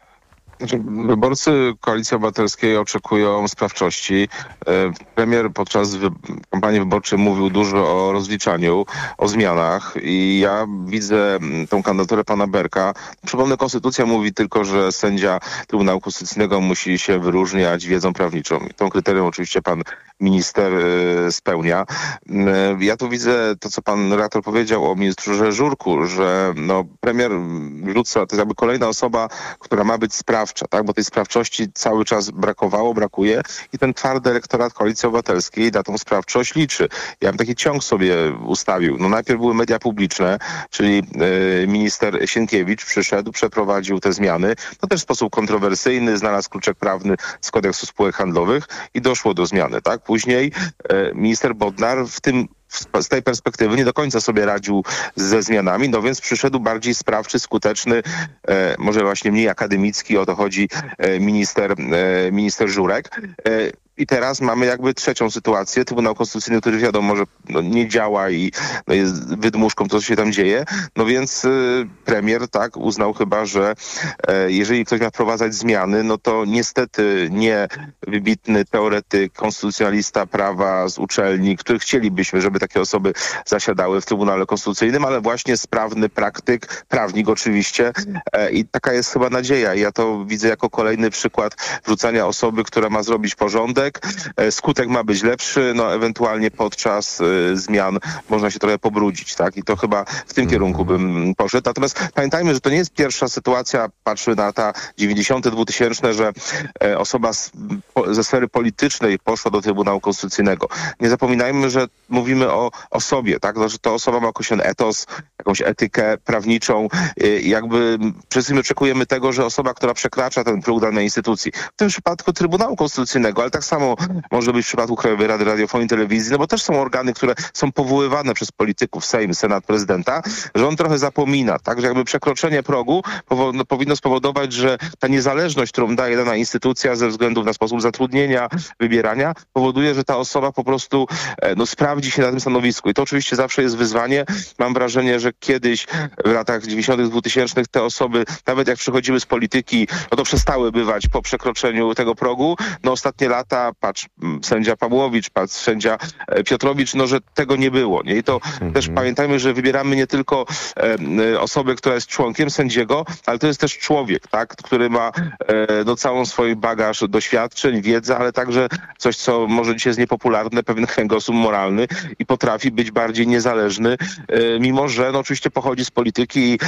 Wyborcy Koalicji Obywatelskiej oczekują sprawczości. Premier podczas kampanii wyborczej mówił dużo o rozliczaniu, o zmianach i ja widzę tą kandydaturę pana Berka. Przypomnę, konstytucja mówi tylko, że sędzia Trybunału Konstytucyjnego musi się wyróżniać wiedzą prawniczą. I tą kryterium oczywiście pan minister spełnia. Ja tu widzę to, co pan redaktor powiedział o ministrze Żurku, że premier rzuca, to jest jakby kolejna osoba, która ma być sprawcza, tak? Bo tej sprawczości cały czas brakuje i ten twardy elektorat Koalicji Obywatelskiej na tą sprawczość liczy. Ja bym taki ciąg sobie ustawił. Najpierw były media publiczne, czyli minister Sienkiewicz przyszedł, przeprowadził te zmiany. To też w sposób kontrowersyjny, znalazł kluczek prawny z kodeksu spółek handlowych i doszło do zmiany, tak? Później minister Bodnar z tej perspektywy nie do końca sobie radził ze zmianami, więc przyszedł bardziej sprawczy, skuteczny, może właśnie mniej akademicki, o to chodzi minister Żurek. I teraz mamy jakby trzecią sytuację. Trybunał Konstytucyjny, który wiadomo, że nie działa i jest wydmuszką to, co się tam dzieje. Więc premier tak uznał chyba, że jeżeli ktoś ma wprowadzać zmiany, to niestety nie wybitny teoretyk, konstytucjonalista prawa z uczelni, których chcielibyśmy, żeby takie osoby zasiadały w Trybunale Konstytucyjnym, ale właśnie sprawny praktyk, prawnik oczywiście. I taka jest chyba nadzieja. Ja to widzę jako kolejny przykład wrzucania osoby, która ma zrobić porządek. Skutek ma być lepszy, ewentualnie podczas zmian można się trochę pobrudzić, tak? I to chyba w tym kierunku bym poszedł. Natomiast pamiętajmy, że to nie jest pierwsza sytuacja, patrzmy na lata 90., 2000, że osoba ze sfery politycznej poszła do Trybunału Konstytucyjnego. Nie zapominajmy, że mówimy o osobie, tak? Że to osoba ma jakiś etos, jakąś etykę prawniczą. Jakby wszyscy oczekujemy tego, że osoba, która przekracza ten próg danej instytucji, w tym przypadku Trybunału Konstytucyjnego, ale tak samo może być w przypadku Krajowej Rady Radiofonii i Telewizji, bo też są organy, które są powoływane przez polityków, Sejm, Senat, prezydenta, że on trochę zapomina, tak, że jakby przekroczenie progu powinno spowodować, że ta niezależność, którą daje dana instytucja ze względu na sposób zatrudnienia, wybierania, powoduje, że ta osoba po prostu sprawdzi się na tym stanowisku. I to oczywiście zawsze jest wyzwanie. Mam wrażenie, że kiedyś w latach 90., 2000 te osoby, nawet jak przychodziły z polityki, to przestały bywać po przekroczeniu tego progu. Ostatnie lata, patrz sędzia Pawłowicz, patrz sędzia Piotrowicz, że tego nie było. Nie? I to też pamiętajmy, że wybieramy nie tylko osobę, która jest członkiem sędziego, ale to jest też człowiek, tak? Który ma całą swój bagaż doświadczeń, wiedzę, ale także coś, co może dzisiaj jest niepopularne, pewien kręgosłup moralny i potrafi być bardziej niezależny, mimo że oczywiście pochodzi z polityki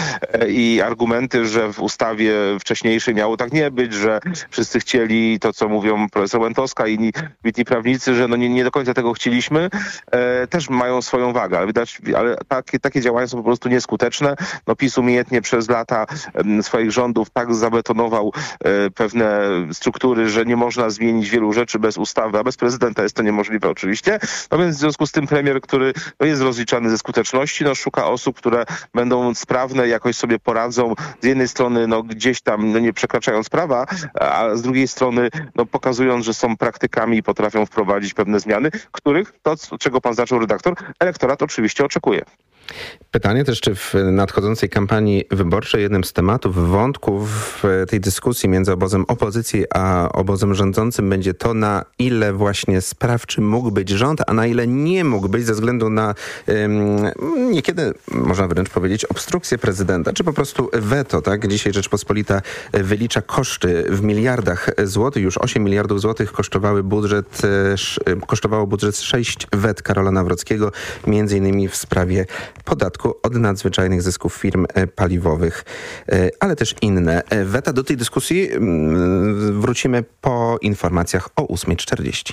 i argumenty, że w ustawie wcześniejszej miało tak nie być, że wszyscy chcieli to, co mówią profesor Łętowska inni prawnicy, że no nie do końca tego chcieliśmy, też mają swoją wagę, ale widać, ale takie działania są po prostu nieskuteczne. No PiS umiejętnie przez lata swoich rządów tak zabetonował pewne struktury, że nie można zmienić wielu rzeczy bez ustawy, a bez prezydenta jest to niemożliwe oczywiście. No więc w związku z tym premier, który jest rozliczany ze skuteczności, no szuka osób, które będą sprawne, jakoś sobie poradzą. Z jednej strony no gdzieś tam no, nie przekraczając prawa, a z drugiej strony no, pokazując, że są praktykami i potrafią wprowadzić pewne zmiany, których, to czego pan zaczął redaktor, elektorat oczywiście oczekuje. Pytanie też, czy w nadchodzącej kampanii wyborczej jednym z tematów, wątków tej dyskusji między obozem opozycji a obozem rządzącym będzie to, na ile właśnie sprawczy mógł być rząd, a na ile nie mógł być ze względu na niekiedy, można wręcz powiedzieć, obstrukcję prezydenta, czy po prostu weto, tak? Dzisiaj Rzeczpospolita wylicza koszty w miliardach złotych. Już 8 miliardów złotych kosztowało budżet 6 wet Karola Nawrockiego, między innymi w sprawie podatku od nadzwyczajnych zysków firm paliwowych, ale też inne weta. Do tej dyskusji wrócimy po informacjach o 8:40.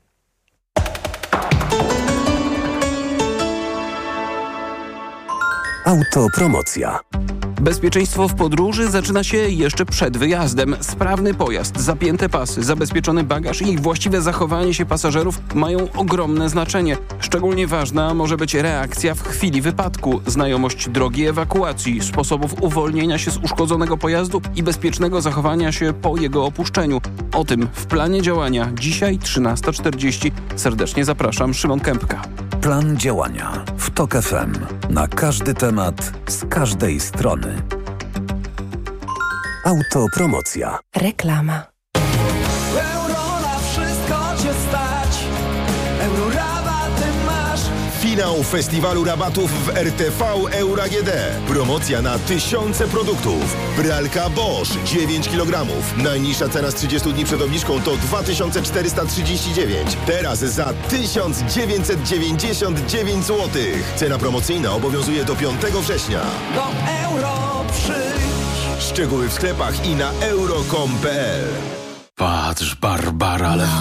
Autopromocja. Bezpieczeństwo w podróży zaczyna się jeszcze przed wyjazdem. Sprawny pojazd, zapięte pasy, zabezpieczony bagaż i właściwe zachowanie się pasażerów mają ogromne znaczenie. Szczególnie ważna może być reakcja w chwili wypadku, znajomość drogi ewakuacji, sposobów uwolnienia się z uszkodzonego pojazdu i bezpiecznego zachowania się po jego opuszczeniu. O tym w planie działania dzisiaj 13:40. Serdecznie zapraszam, Szymon Kępka. Plan działania w TOK FM. Na każdy temat, z każdej strony. Autopromocja. Reklama. Euro na wszystko cię stać. Eurorabaty masz. Finał festiwalu rabatów w RTV Euro AGD. Promocja na tysiące produktów. Pralka Bosch 9 kg. Najniższa cena z 30 dni przed obniżką to 2439. Teraz za 1999 zł. Cena promocyjna obowiązuje do 5 września. Do euro przyjdź. Szczegóły w sklepach i na euro.com.pl. Patrz, Barbara, ale